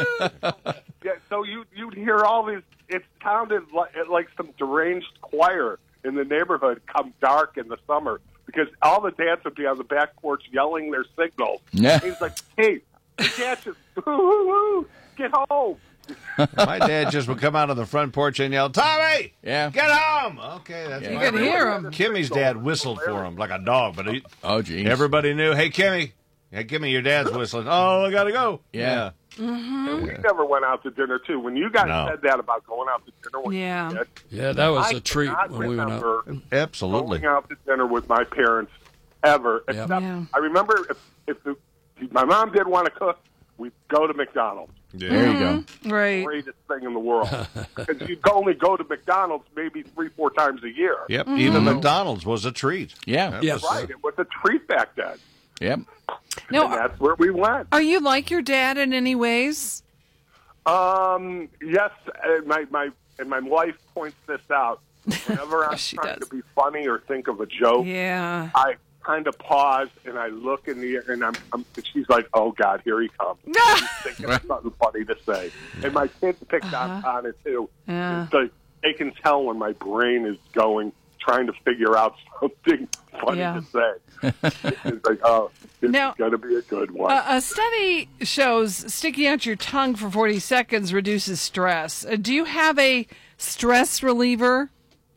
Yeah, so you, you'd hear all these, it sounded like, like some deranged choir in the neighborhood come dark in the summer because all the dads would be on the back porch yelling their signals. Yeah. He's like, hey, the dad just, hoo, hoo, hoo, get home. My dad just would come out on the front porch and yell, Tommy, Yeah. get home. Okay, that's Yeah. You my can hear him. Kimmy's dad whistled for him like a dog, but he, Oh, geez. everybody knew, hey, Kimmy, hey, Kimmy, your dad's whistling. Oh, I got to go. Yeah. Mm-hmm. We never went out to dinner, too. When you guys No. said that about going out to dinner when Yeah. you were a kid, Yeah, that was I a treat cannot when we went out. remember Absolutely. going out to dinner with my parents ever. Yep. Except Yeah. I remember if, if, the, if my mom didn't want to cook, we'd go to McDonald's. There you go. Right. Greatest thing in the world. Because you'd only go to McDonald's maybe three, four times a year. Yep, even McDonald's was a treat. Yeah. That Yes. was, uh, Right. It was a treat back then. Yep. No, And that's where we went. are you like your dad in any ways? Um, yes, and my, my, and my wife points this out. Whenever I'm Yes, she trying does. to be funny or think of a joke, Yeah. I kind of pause and I look in the air, and I'm, I'm she's like, "Oh God, here he comes." She's thinking of something funny to say, and my kids picked up Uh-huh. on it too. Yeah. It's like they can tell when my brain is going, trying to figure out something funny Yeah. to say. It's like, oh, this Now- is going to be a good one. Uh, a study shows sticking out your tongue for forty seconds reduces stress. Uh, do you have a stress reliever?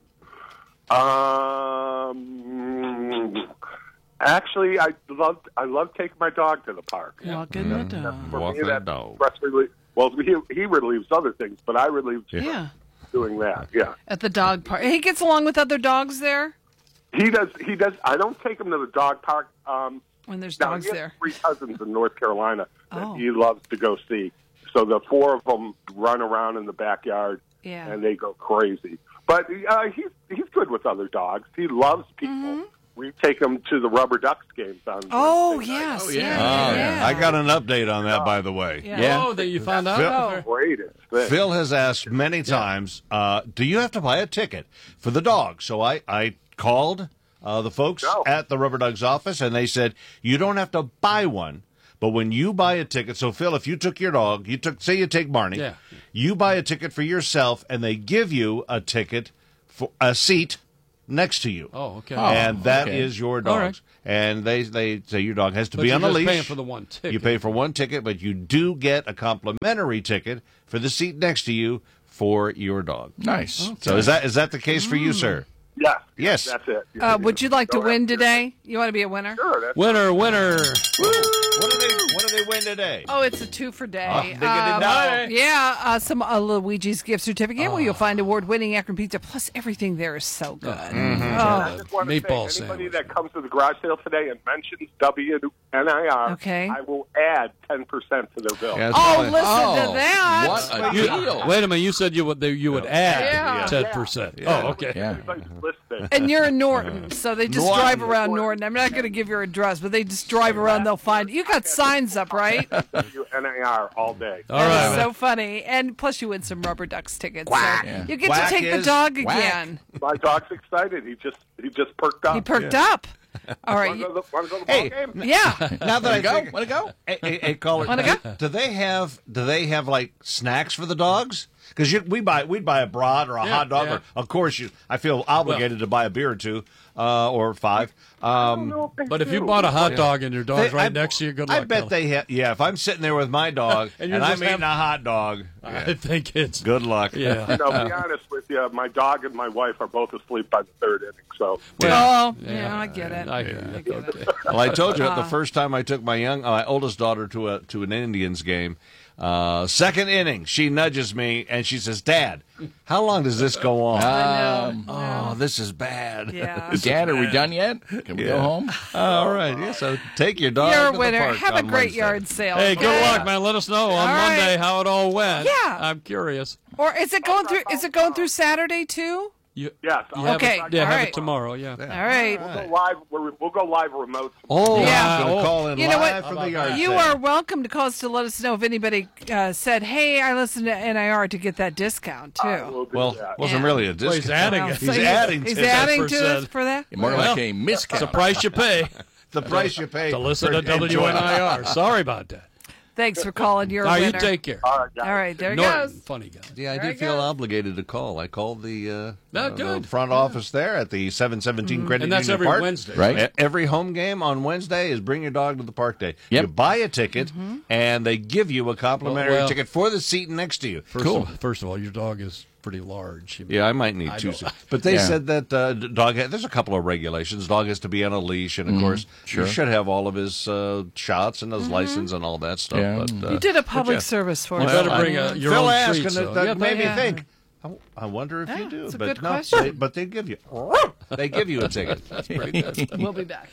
Um, actually, I love I love taking my dog to the park. Walking the dog. For Walking me, that's the dog. stress relief. Well, he he relieves other things, but I relieve stress Yeah. doing that. Yeah, At the dog park. He gets along with other dogs there he does. He does. I don't take him to the dog park. Um, when there's now, dogs he has there. three cousins in North Carolina that Oh. he loves to go see. So the four of them run around in the backyard, Yeah. and they go crazy. But uh, he's he's good with other dogs. He loves people. Mm-hmm. We take him to the Rubber Ducks games on. Oh, Wednesday night. yes. Oh, yeah. yeah. Oh, yeah. I got an update on that, by the way. Yeah. Yeah. Oh, that you found out? Phil- Oh. Greatest thing. Phil has asked many times, uh, do you have to buy a ticket for the dog? So I, I called uh, the folks No. at the Rubber Ducks office, and they said, you don't have to buy one. But when you buy a ticket, so Phil, if you took your dog, you took, say you take Barney, Yeah. you buy a ticket for yourself, and they give you a ticket for a seat next to you. Oh, okay. And that is okay. your All dog's. right. And they, they say your dog has to But be you're on a just leash. paying for the one ticket. You pay for one ticket, but you do get a complimentary ticket for the seat next to you for your dog. Nice. So is that is that the case for you, sir? Yes. Yes. That's it. Uh, would you like to Go win after it. today? You want to be a winner? Sure. That's Winner, winner. What do they What do they win today? Oh, it's a two for day. Oh, they get it Um, now. Yeah, uh, some uh, Luigi's gift certificate where you'll find award-winning Akron pizza. Plus, everything there is so good. Mm-hmm. I Oh, just want to Meatball say, anybody sandwich. that comes to the garage sale today and mentions W N I R, Okay. I will add ten percent to their bill. Yeah, it's oh probably- listen Oh, to that. what a You- deal. wait a minute. You said you would you would add Yeah. ten percent. Yeah. Oh, okay. Yeah. Everybody's listening. And you're in Norton, so they just Norton. drive around Norton. I'm not going to give your address, but they just drive around. They'll find you. Got signs up, right? W N I R all day. All That right. is so funny. And plus, you win some Rubber Ducks tickets. So Yeah. you get Quack to take the is dog whack. again. My dog's excited. He just he just perked up. He perked up. All right. Want to go to the, wanna go to the Hey, ball game? Yeah. Now that I Want to go? think, Want to go? hey, hey, hey, caller, Wanna do, go? do they have do they have like snacks for the dogs? Because we buy we'd buy a brat or a Yeah, hot dog, yeah. or of course you. I feel obligated to buy a beer or two uh, or five. Um, But if you bought a hot dog and your dog's They- right I- next to you, good I luck. bet Phil. they have. Yeah, if I'm sitting there with my dog And and, you're I'm just eating having- a hot dog, I think it's good luck. Yeah. No, be honest with you, my dog and my wife are both asleep by the third inning. So Oh, yeah, I get it. I I hear you. get it. Well, I told you the Uh. first time I took my young, uh, my oldest daughter to a to an Indians game. Uh, second inning, she nudges me and she says, "Dad, how long does this go on?" Um, Oh, this is bad. Yeah. Dad, are we done yet? Can we go Yeah. home? All right. Yeah. So take your dog. You're to a the winner. park Have a on great Wednesday. yard sale. Hey, good okay? luck, man. Let us know on All right. Monday how it all went. Yeah. I'm curious. Or is it going through? Is it going through Saturday too? You, yes, you I'll have Okay, it, yeah, all have right. it tomorrow. Yeah. All right. we'll go live. We're, we'll go live remote. Oh, Yeah. I'm going Oh. to call in You know live what? from the yard You sale. are welcome to call us to let us know if anybody uh, said, "Hey, I listened to N I R to get that discount too." We'll do Well, that. wasn't Yeah. really a Well, discount. he's adding Well, it. so He's adding He's to that adding to percent. us for that. More Well, like a miscount. It's the price you pay the price you pay to listen for to W N I R. Sorry about that. Thanks for calling. You're a All right, you winner. take care. All right, guys. All right, there it Norton, goes. funny guy. Yeah, I There did it feel goes. obligated to call. I called the, uh, No, uh, good. the front office there at the seven seventeen Credit And that's Union every Park. Wednesday. Right. E- Every home game on Wednesday is Bring Your Dog to the Park Day. Yep. You buy a ticket, Mm-hmm. and they give you a complimentary Well, well- ticket for the seat next to you. First Cool. Of, first of all, your dog is pretty large. Yeah, I might need I two. don't- seats. But they Yeah. said that uh, d- dog. Ha- there's a couple of regulations. Dog has to be on a leash, and of course, Sure. he should have all of his uh, shots and his license and all that stuff. Yeah. But, uh, Mm-hmm. You did a public yeah. service for You us. better I- bring a, your Phil own asked, treats. and though. it, that Yeah, made me yeah. think. I, I wonder if Yeah, you do, it's a but good no, question. they, but they give you they give you a ticket. That's pretty good. We'll be back.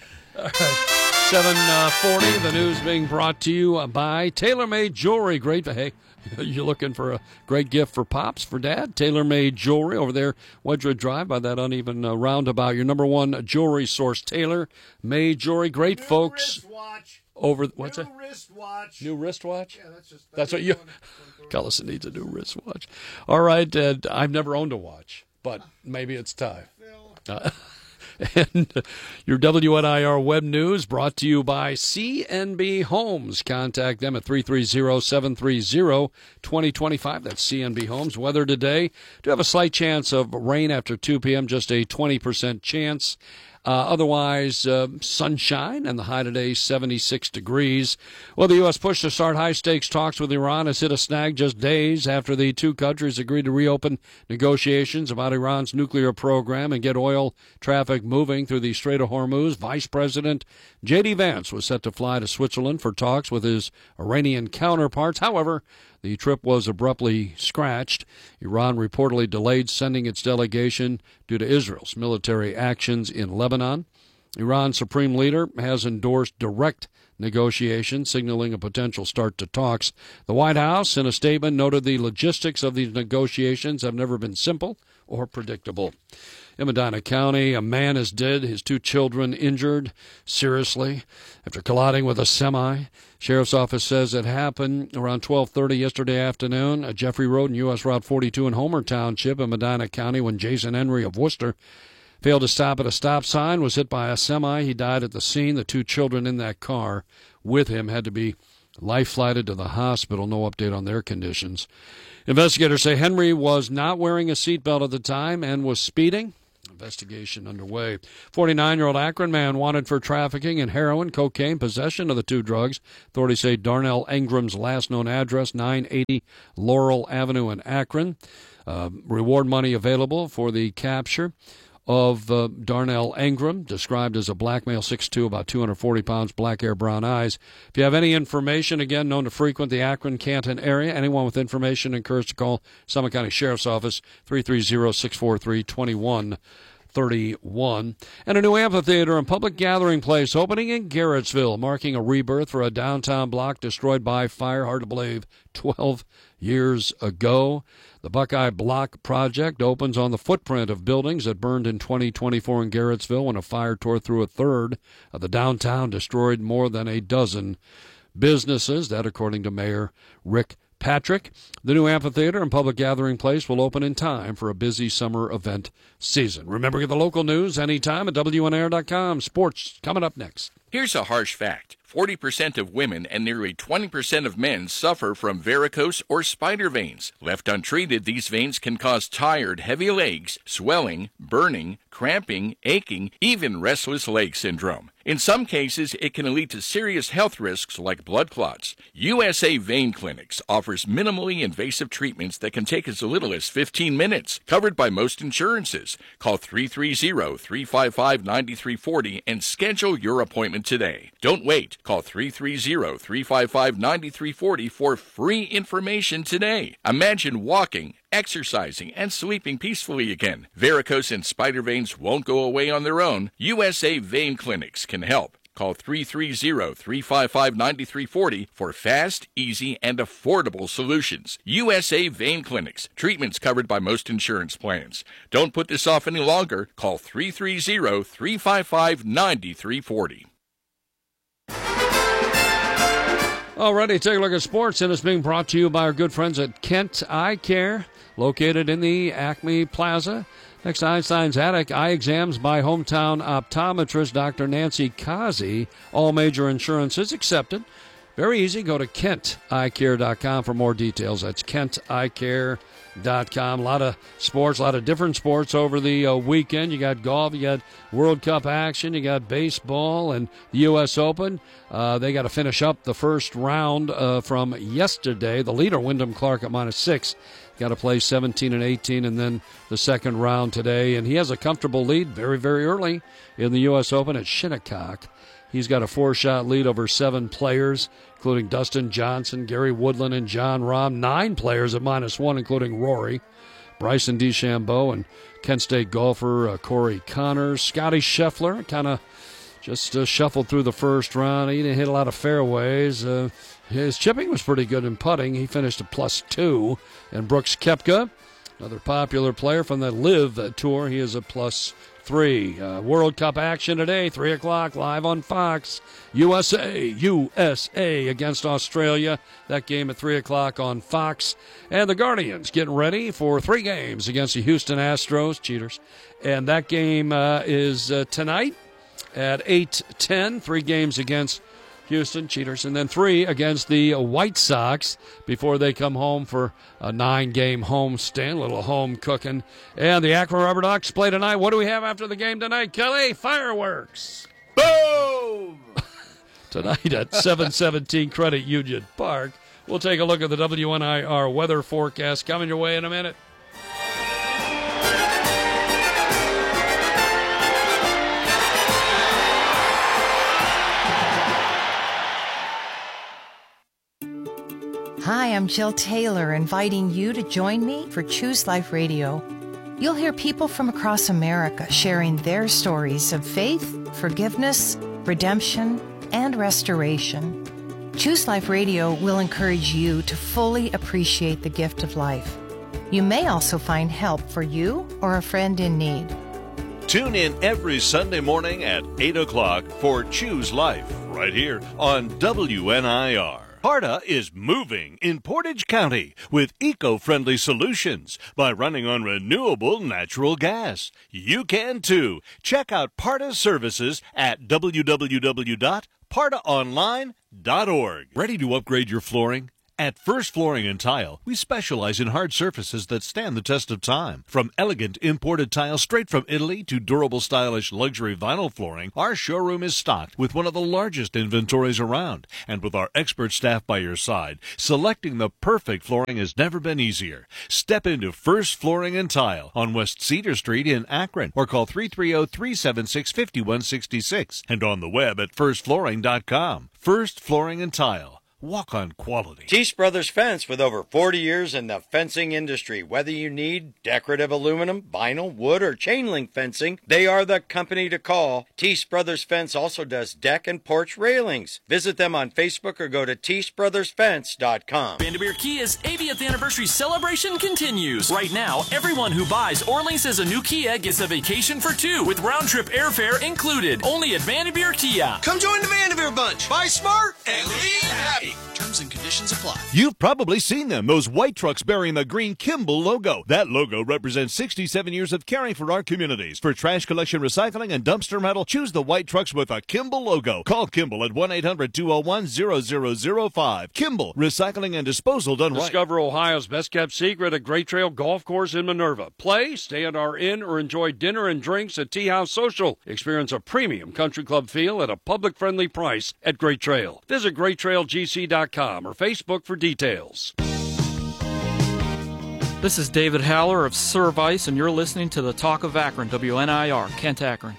seven forty, the news being brought to you by TaylorMade Jewelry. Great. Hey, you're looking for a great gift for Pops, for Dad? TaylorMade Jewelry over there, Wedgewood Drive by that uneven uh, roundabout. Your number one jewelry source, TaylorMade Jewelry. Great New folks. wristwatch. Over what's New that? wristwatch. New wristwatch? Yeah, that's just That's what you. Cullison needs a new wristwatch. All right, uh, I've never owned a watch, but maybe it's time. Uh, And your W N I R web news brought to you by C N B Homes. Contact them at three three zero, seven three zero, two zero two five. That's C N B Homes. Weather today, do have a slight chance of rain after two p.m., just a twenty percent chance. Uh, otherwise, uh, sunshine, and the high today, seventy-six degrees. Well, the U S push to start high-stakes talks with Iran has hit a snag just days after the two countries agreed to reopen negotiations about Iran's nuclear program and get oil traffic moving through the Strait of Hormuz. Vice President J D. Vance was set to fly to Switzerland for talks with his Iranian counterparts. However, the trip was abruptly scratched. Iran reportedly delayed sending its delegation due to Israel's military actions in Lebanon. Iran's supreme leader has endorsed direct negotiations, signaling a potential start to talks. The White House, in a statement, noted the logistics of these negotiations have never been simple or predictable. In Medina County, a man is dead, his two children injured seriously after colliding with a semi. Sheriff's office says it happened around twelve thirty yesterday afternoon at Jeffrey Road and U S Route forty-two in Homer Township in Medina County when Jason Henry of Worcester failed to stop at a stop sign, was hit by a semi. He died at the scene. The two children in that car with him had to be life-flighted to the hospital. No update on their conditions. Investigators say Henry was not wearing a seatbelt at the time and was speeding. Investigation underway. forty-nine-year-old Akron man wanted for trafficking in heroin, cocaine, possession of the two drugs. Authorities say Darnell Engram's last known address, nine eighty Laurel Avenue in Akron. Uh, reward money available for the capture of uh, Darnell Engram, described as a black male, six foot two, about two hundred forty pounds, black hair, brown eyes. If you have any information, again, known to frequent the Akron-Canton area, anyone with information encouraged to call Summit County Sheriff's Office, three three zero, six four three, two one three one. And a new amphitheater and public gathering place opening in Garrettsville, marking a rebirth for a downtown block destroyed by fire, hard to believe, twelve years ago. The Buckeye Block project opens on the footprint of buildings that burned in twenty twenty-four in Garrettsville when a fire tore through a third of the downtown, destroyed more than a dozen businesses. That, according to Mayor Rick Patrick. The new amphitheater and public gathering place will open in time for a busy summer event season. Remember, get the local news anytime at W N A R dot com. Sports coming up next. Here's a harsh fact. forty percent of women and nearly twenty percent of men suffer from varicose or spider veins. Left untreated, these veins can cause tired, heavy legs, swelling, burning, cramping, aching, even restless leg syndrome. In some cases, it can lead to serious health risks like blood clots. U S A Vein Clinics offers minimally invasive treatments that can take as little as fifteen minutes, covered by most insurances. Call three three zero, three five five, nine three four zero and schedule your appointment today. Don't wait. Call three three zero, three five five, nine three four zero for free information today. Imagine walking, exercising, and sleeping peacefully again. Varicose and spider veins won't go away on their own. U S A Vein Clinics can help. Call three three zero, three five five, nine three four zero for fast, easy, and affordable solutions. U S A Vein Clinics. Treatments covered by most insurance plans. Don't put this off any longer. Call three three zero, three five five, nine three four zero. Alrighty, take a look at sports, and it's being brought to you by our good friends at Kent Eye Care, located in the Acme Plaza. Next to Einstein's Attic, eye exams by hometown optometrist Doctor Nancy Kazi. All major insurances accepted. Very easy. Go to kent eye care dot com for more details. That's kent eye care dot com. A lot of sports, a lot of different sports over the uh, weekend. You got golf, you got World Cup action, you got baseball and the U S Open. Uh, they got to finish up the first round uh, from yesterday. The leader, Wyndham Clark, at minus six. Got to play seventeen and eighteen, and then the second round today. And he has a comfortable lead very, very early in the U S Open at Shinnecock. He's got a four-shot lead over seven players, including Dustin Johnson, Gary Woodland, and John Rahm. Nine players at minus one, including Rory, Bryson DeChambeau, and Kent State golfer uh, Corey Connors. Scotty Scheffler kind of just uh, shuffled through the first round. He didn't hit a lot of fairways. Uh, his chipping was pretty good in putting. He finished a plus two. And Brooks Koepka Another popular player from the Live Tour. He is a plus three. Uh, World Cup action today, three o'clock, live on Fox. U S A, U S A against Australia. That game at three o'clock on Fox. And the Guardians getting ready for three games against the Houston Astros, cheaters. And that game uh, is uh, tonight at eight ten. Three games against Houston, cheaters, and then three against the White Sox before they come home for a nine-game home stand, a little home cooking. And the Akron Rubber Ducks play tonight. What do we have after the game tonight, Kelly? Fireworks. Boom! Tonight at seven seventeen Credit Union Park. We'll take a look at the W N I R weather forecast coming your way in a minute. Hi, I'm Jill Taylor, inviting you to join me for Choose Life Radio. You'll hear people from across America sharing their stories of faith, forgiveness, redemption, and restoration. Choose Life Radio will encourage you to fully appreciate the gift of life. You may also find help for you or a friend in need. Tune in every Sunday morning at eight o'clock for Choose Life, right here on W N I R. Parta is moving in Portage County with eco-friendly solutions by running on renewable natural gas. You can too. Check out Parta's services at w w w dot parta online dot org. Ready to upgrade your flooring? At First Flooring and Tile, we specialize in hard surfaces that stand the test of time. From elegant imported tile straight from Italy to durable, stylish luxury vinyl flooring, our showroom is stocked with one of the largest inventories around. And with our expert staff by your side, selecting the perfect flooring has never been easier. Step into First Flooring and Tile on West Cedar Street in Akron or call three three zero, three seven six, five one six six and on the web at first flooring dot com. First Flooring and Tile. Walk on quality. Teese Brothers Fence, with over forty years in the fencing industry. Whether you need decorative aluminum, vinyl, wood, or chain link fencing, they are the company to call. Teese Brothers Fence also does deck and porch railings. Visit them on Facebook or go to teese brothers fence dot com. Vanderbeer Kia's eightieth anniversary celebration continues. Right now, everyone who buys or leases a new Kia gets a vacation for two with round-trip airfare included. Only at Vanderbeer Kia. Come join the Vanderbeer bunch. Buy smart and leave happy. Terms and conditions apply. You've probably seen them, those white trucks bearing the green Kimball logo. That logo represents sixty-seven years of caring for our communities. For trash collection, recycling, and dumpster metal, choose the white trucks with a Kimball logo. Call Kimball at one eight hundred, two oh one, zero zero zero five. Kimball, recycling and disposal done right. Discover Ohio's best-kept secret at Great Trail Golf Course in Minerva. Play, stay at our inn, or enjoy dinner and drinks at Tea House Social. Experience a premium country club feel at a public-friendly price at Great Trail. Visit great trail g c dot com or Facebook for details. This is David Haller of Service, and you're listening to the Talk of Akron, W N I R, Kent Akron.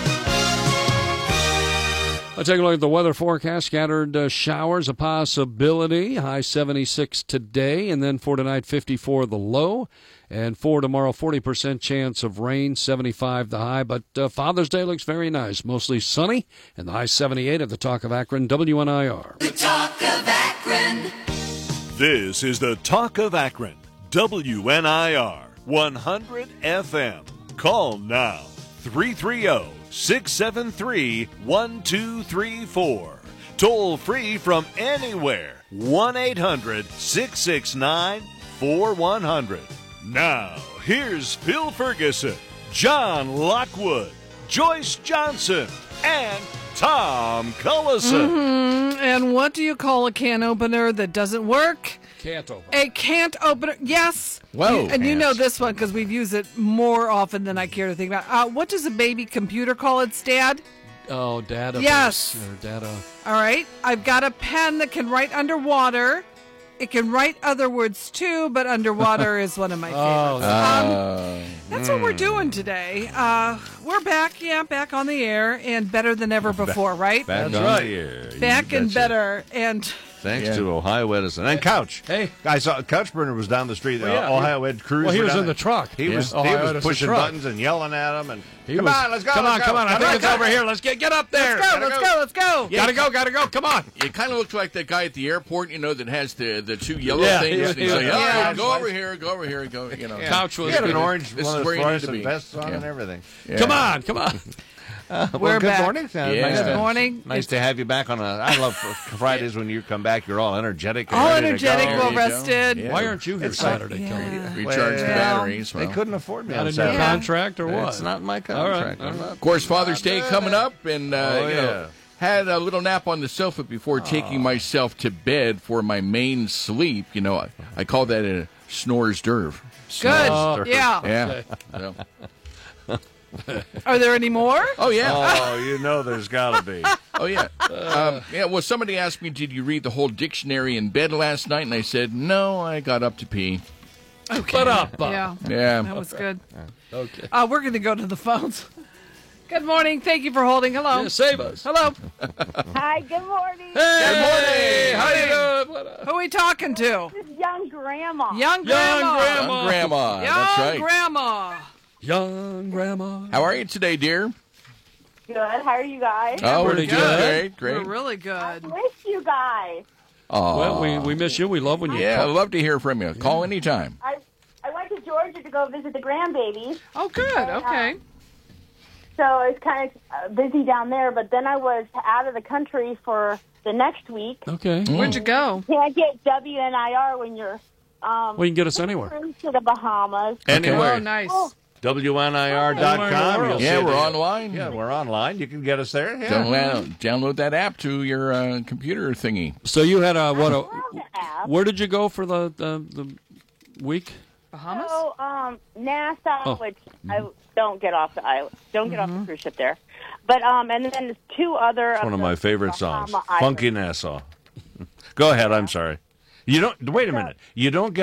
Let's take a look at the weather forecast. Scattered uh, showers, a possibility. High seventy-six today, and then for tonight, fifty-four the low. And for tomorrow, forty percent chance of rain, seventy-five the high. But uh, Father's Day looks very nice. Mostly sunny, and the high seventy-eight at the Talk of Akron, W N I R. The Talk of Akron. This is the Talk of Akron, W N I R, one hundred F M. Call now, three three zero, six seven three, one two three four. Toll free from anywhere, one eight hundred, six six nine, four one zero zero. Now, here's Phil Ferguson, John Lockwood, Joyce Johnson, and Tom Cullison. Mm-hmm. And what do you call a can opener that doesn't work? Can't open. A can't opener. Yes. Whoa. You, and you know this one because we've used it more often than I care to think about. Uh, what does a baby computer call its dad? Oh, data. Yes. Or data. All right. I've got a pen that can write underwater. It can write other words too, but underwater is one of my favorites. Oh. Um, that's what we're doing today. Uh, we're back, yeah, back on the air and better than ever before, right? Back That's on right. the air. Back You and betcha. better. And Thanks Yeah. to Ohio Edison and Couch. Hey, I saw Couch Burner was down the street. Well, yeah. uh, Ohio Ed Cruz. Well, he were was down in the there. truck. He Yeah. was Ohio he was Edison pushing truck. buttons and yelling at him. And He come was- on, let's go. Come let's on, go. come on. I Come think on, it's come over on. here. Let's get get up there. Let's go, let's go, let's go. Yeah. Gotta go, gotta go. Come on. You kind of look like that guy at the airport, you know, that has the the two yellow Yeah, things. yeah, and he's yeah. like, Yeah. "All right, Yeah. go over here, go over here, go." You know, Yeah. Couch was He had an good. orange This one is of where those you need to fluorescent be. vests on Yeah. and everything. Yeah. Come on, come on. Uh, well, We're good back. morning. Uh, Yeah. Nice Good to, morning. Nice to have you back on a. I love Fridays when you come back. You're all energetic. And All ready energetic, to go. well you go. rested. Yeah. Why aren't you here It's Saturday, like- Kelly? Yeah. Recharge the Well, batteries. They well. couldn't afford me Not on in your Saturday. contract or what? It's not my All right, contract. all I'm right. not- Of course, Father's Day coming up, and uh, Oh, you yeah. know, had a little nap on the sofa before taking myself to bed for my main sleep. You know, I, I call that a snores derv. Good. Oh. Yeah. Yeah. So- Are there any more? Oh yeah. Oh, you know there's got to be. Oh yeah. Um, yeah. Well, somebody asked me, "Did you read the whole dictionary in bed last night?" And I said, "No, I got up to pee." Okay. Shut up, Bob. Yeah. Yeah. That was good. Okay. Uh, we're going to go to the phones. Good morning. Thank you for holding. Hello. Yeah, save us. Hello. Hi, good morning. Hey, how you doing? What up? Who are we talking to? This is young grandma. Young Young grandma. grandma. Young grandma. Young That's right. grandma. Young grandma. How are you today, dear? Good. How are you guys? Oh, we're pretty doing good. great. Great. We're really I good. miss you guys. Aw. Well, we, we miss you. We love when you Yeah, I'd call. love to hear from you. Call anytime. I I went to Georgia to go visit the grandbabies. Oh, good. Okay. So I was kind of uh, busy down there, but then I was out of the country for the next week. Okay. Where'd you go? Can't get W N I R when you're um, Well, you can get us anywhere. to the Bahamas. Anywhere. Oh, nice. Oh, W N I R dot Anywhere in the com. world. You'll Yeah, see we're the- online. Yeah, we're online. You can get us there. Yeah. Download, download that app to your uh, computer thingy. So you had a what? I A, love the app. where did you go for the the, the week? Bahamas? So, um, Nassau, Oh. which I don't get off the island, don't get off the cruise ship there. But um, and then there's two other. One of the my favorite songs, Bahama Funky Islands. Nassau. Go ahead. I'm sorry. You don't. Wait a minute. You don't get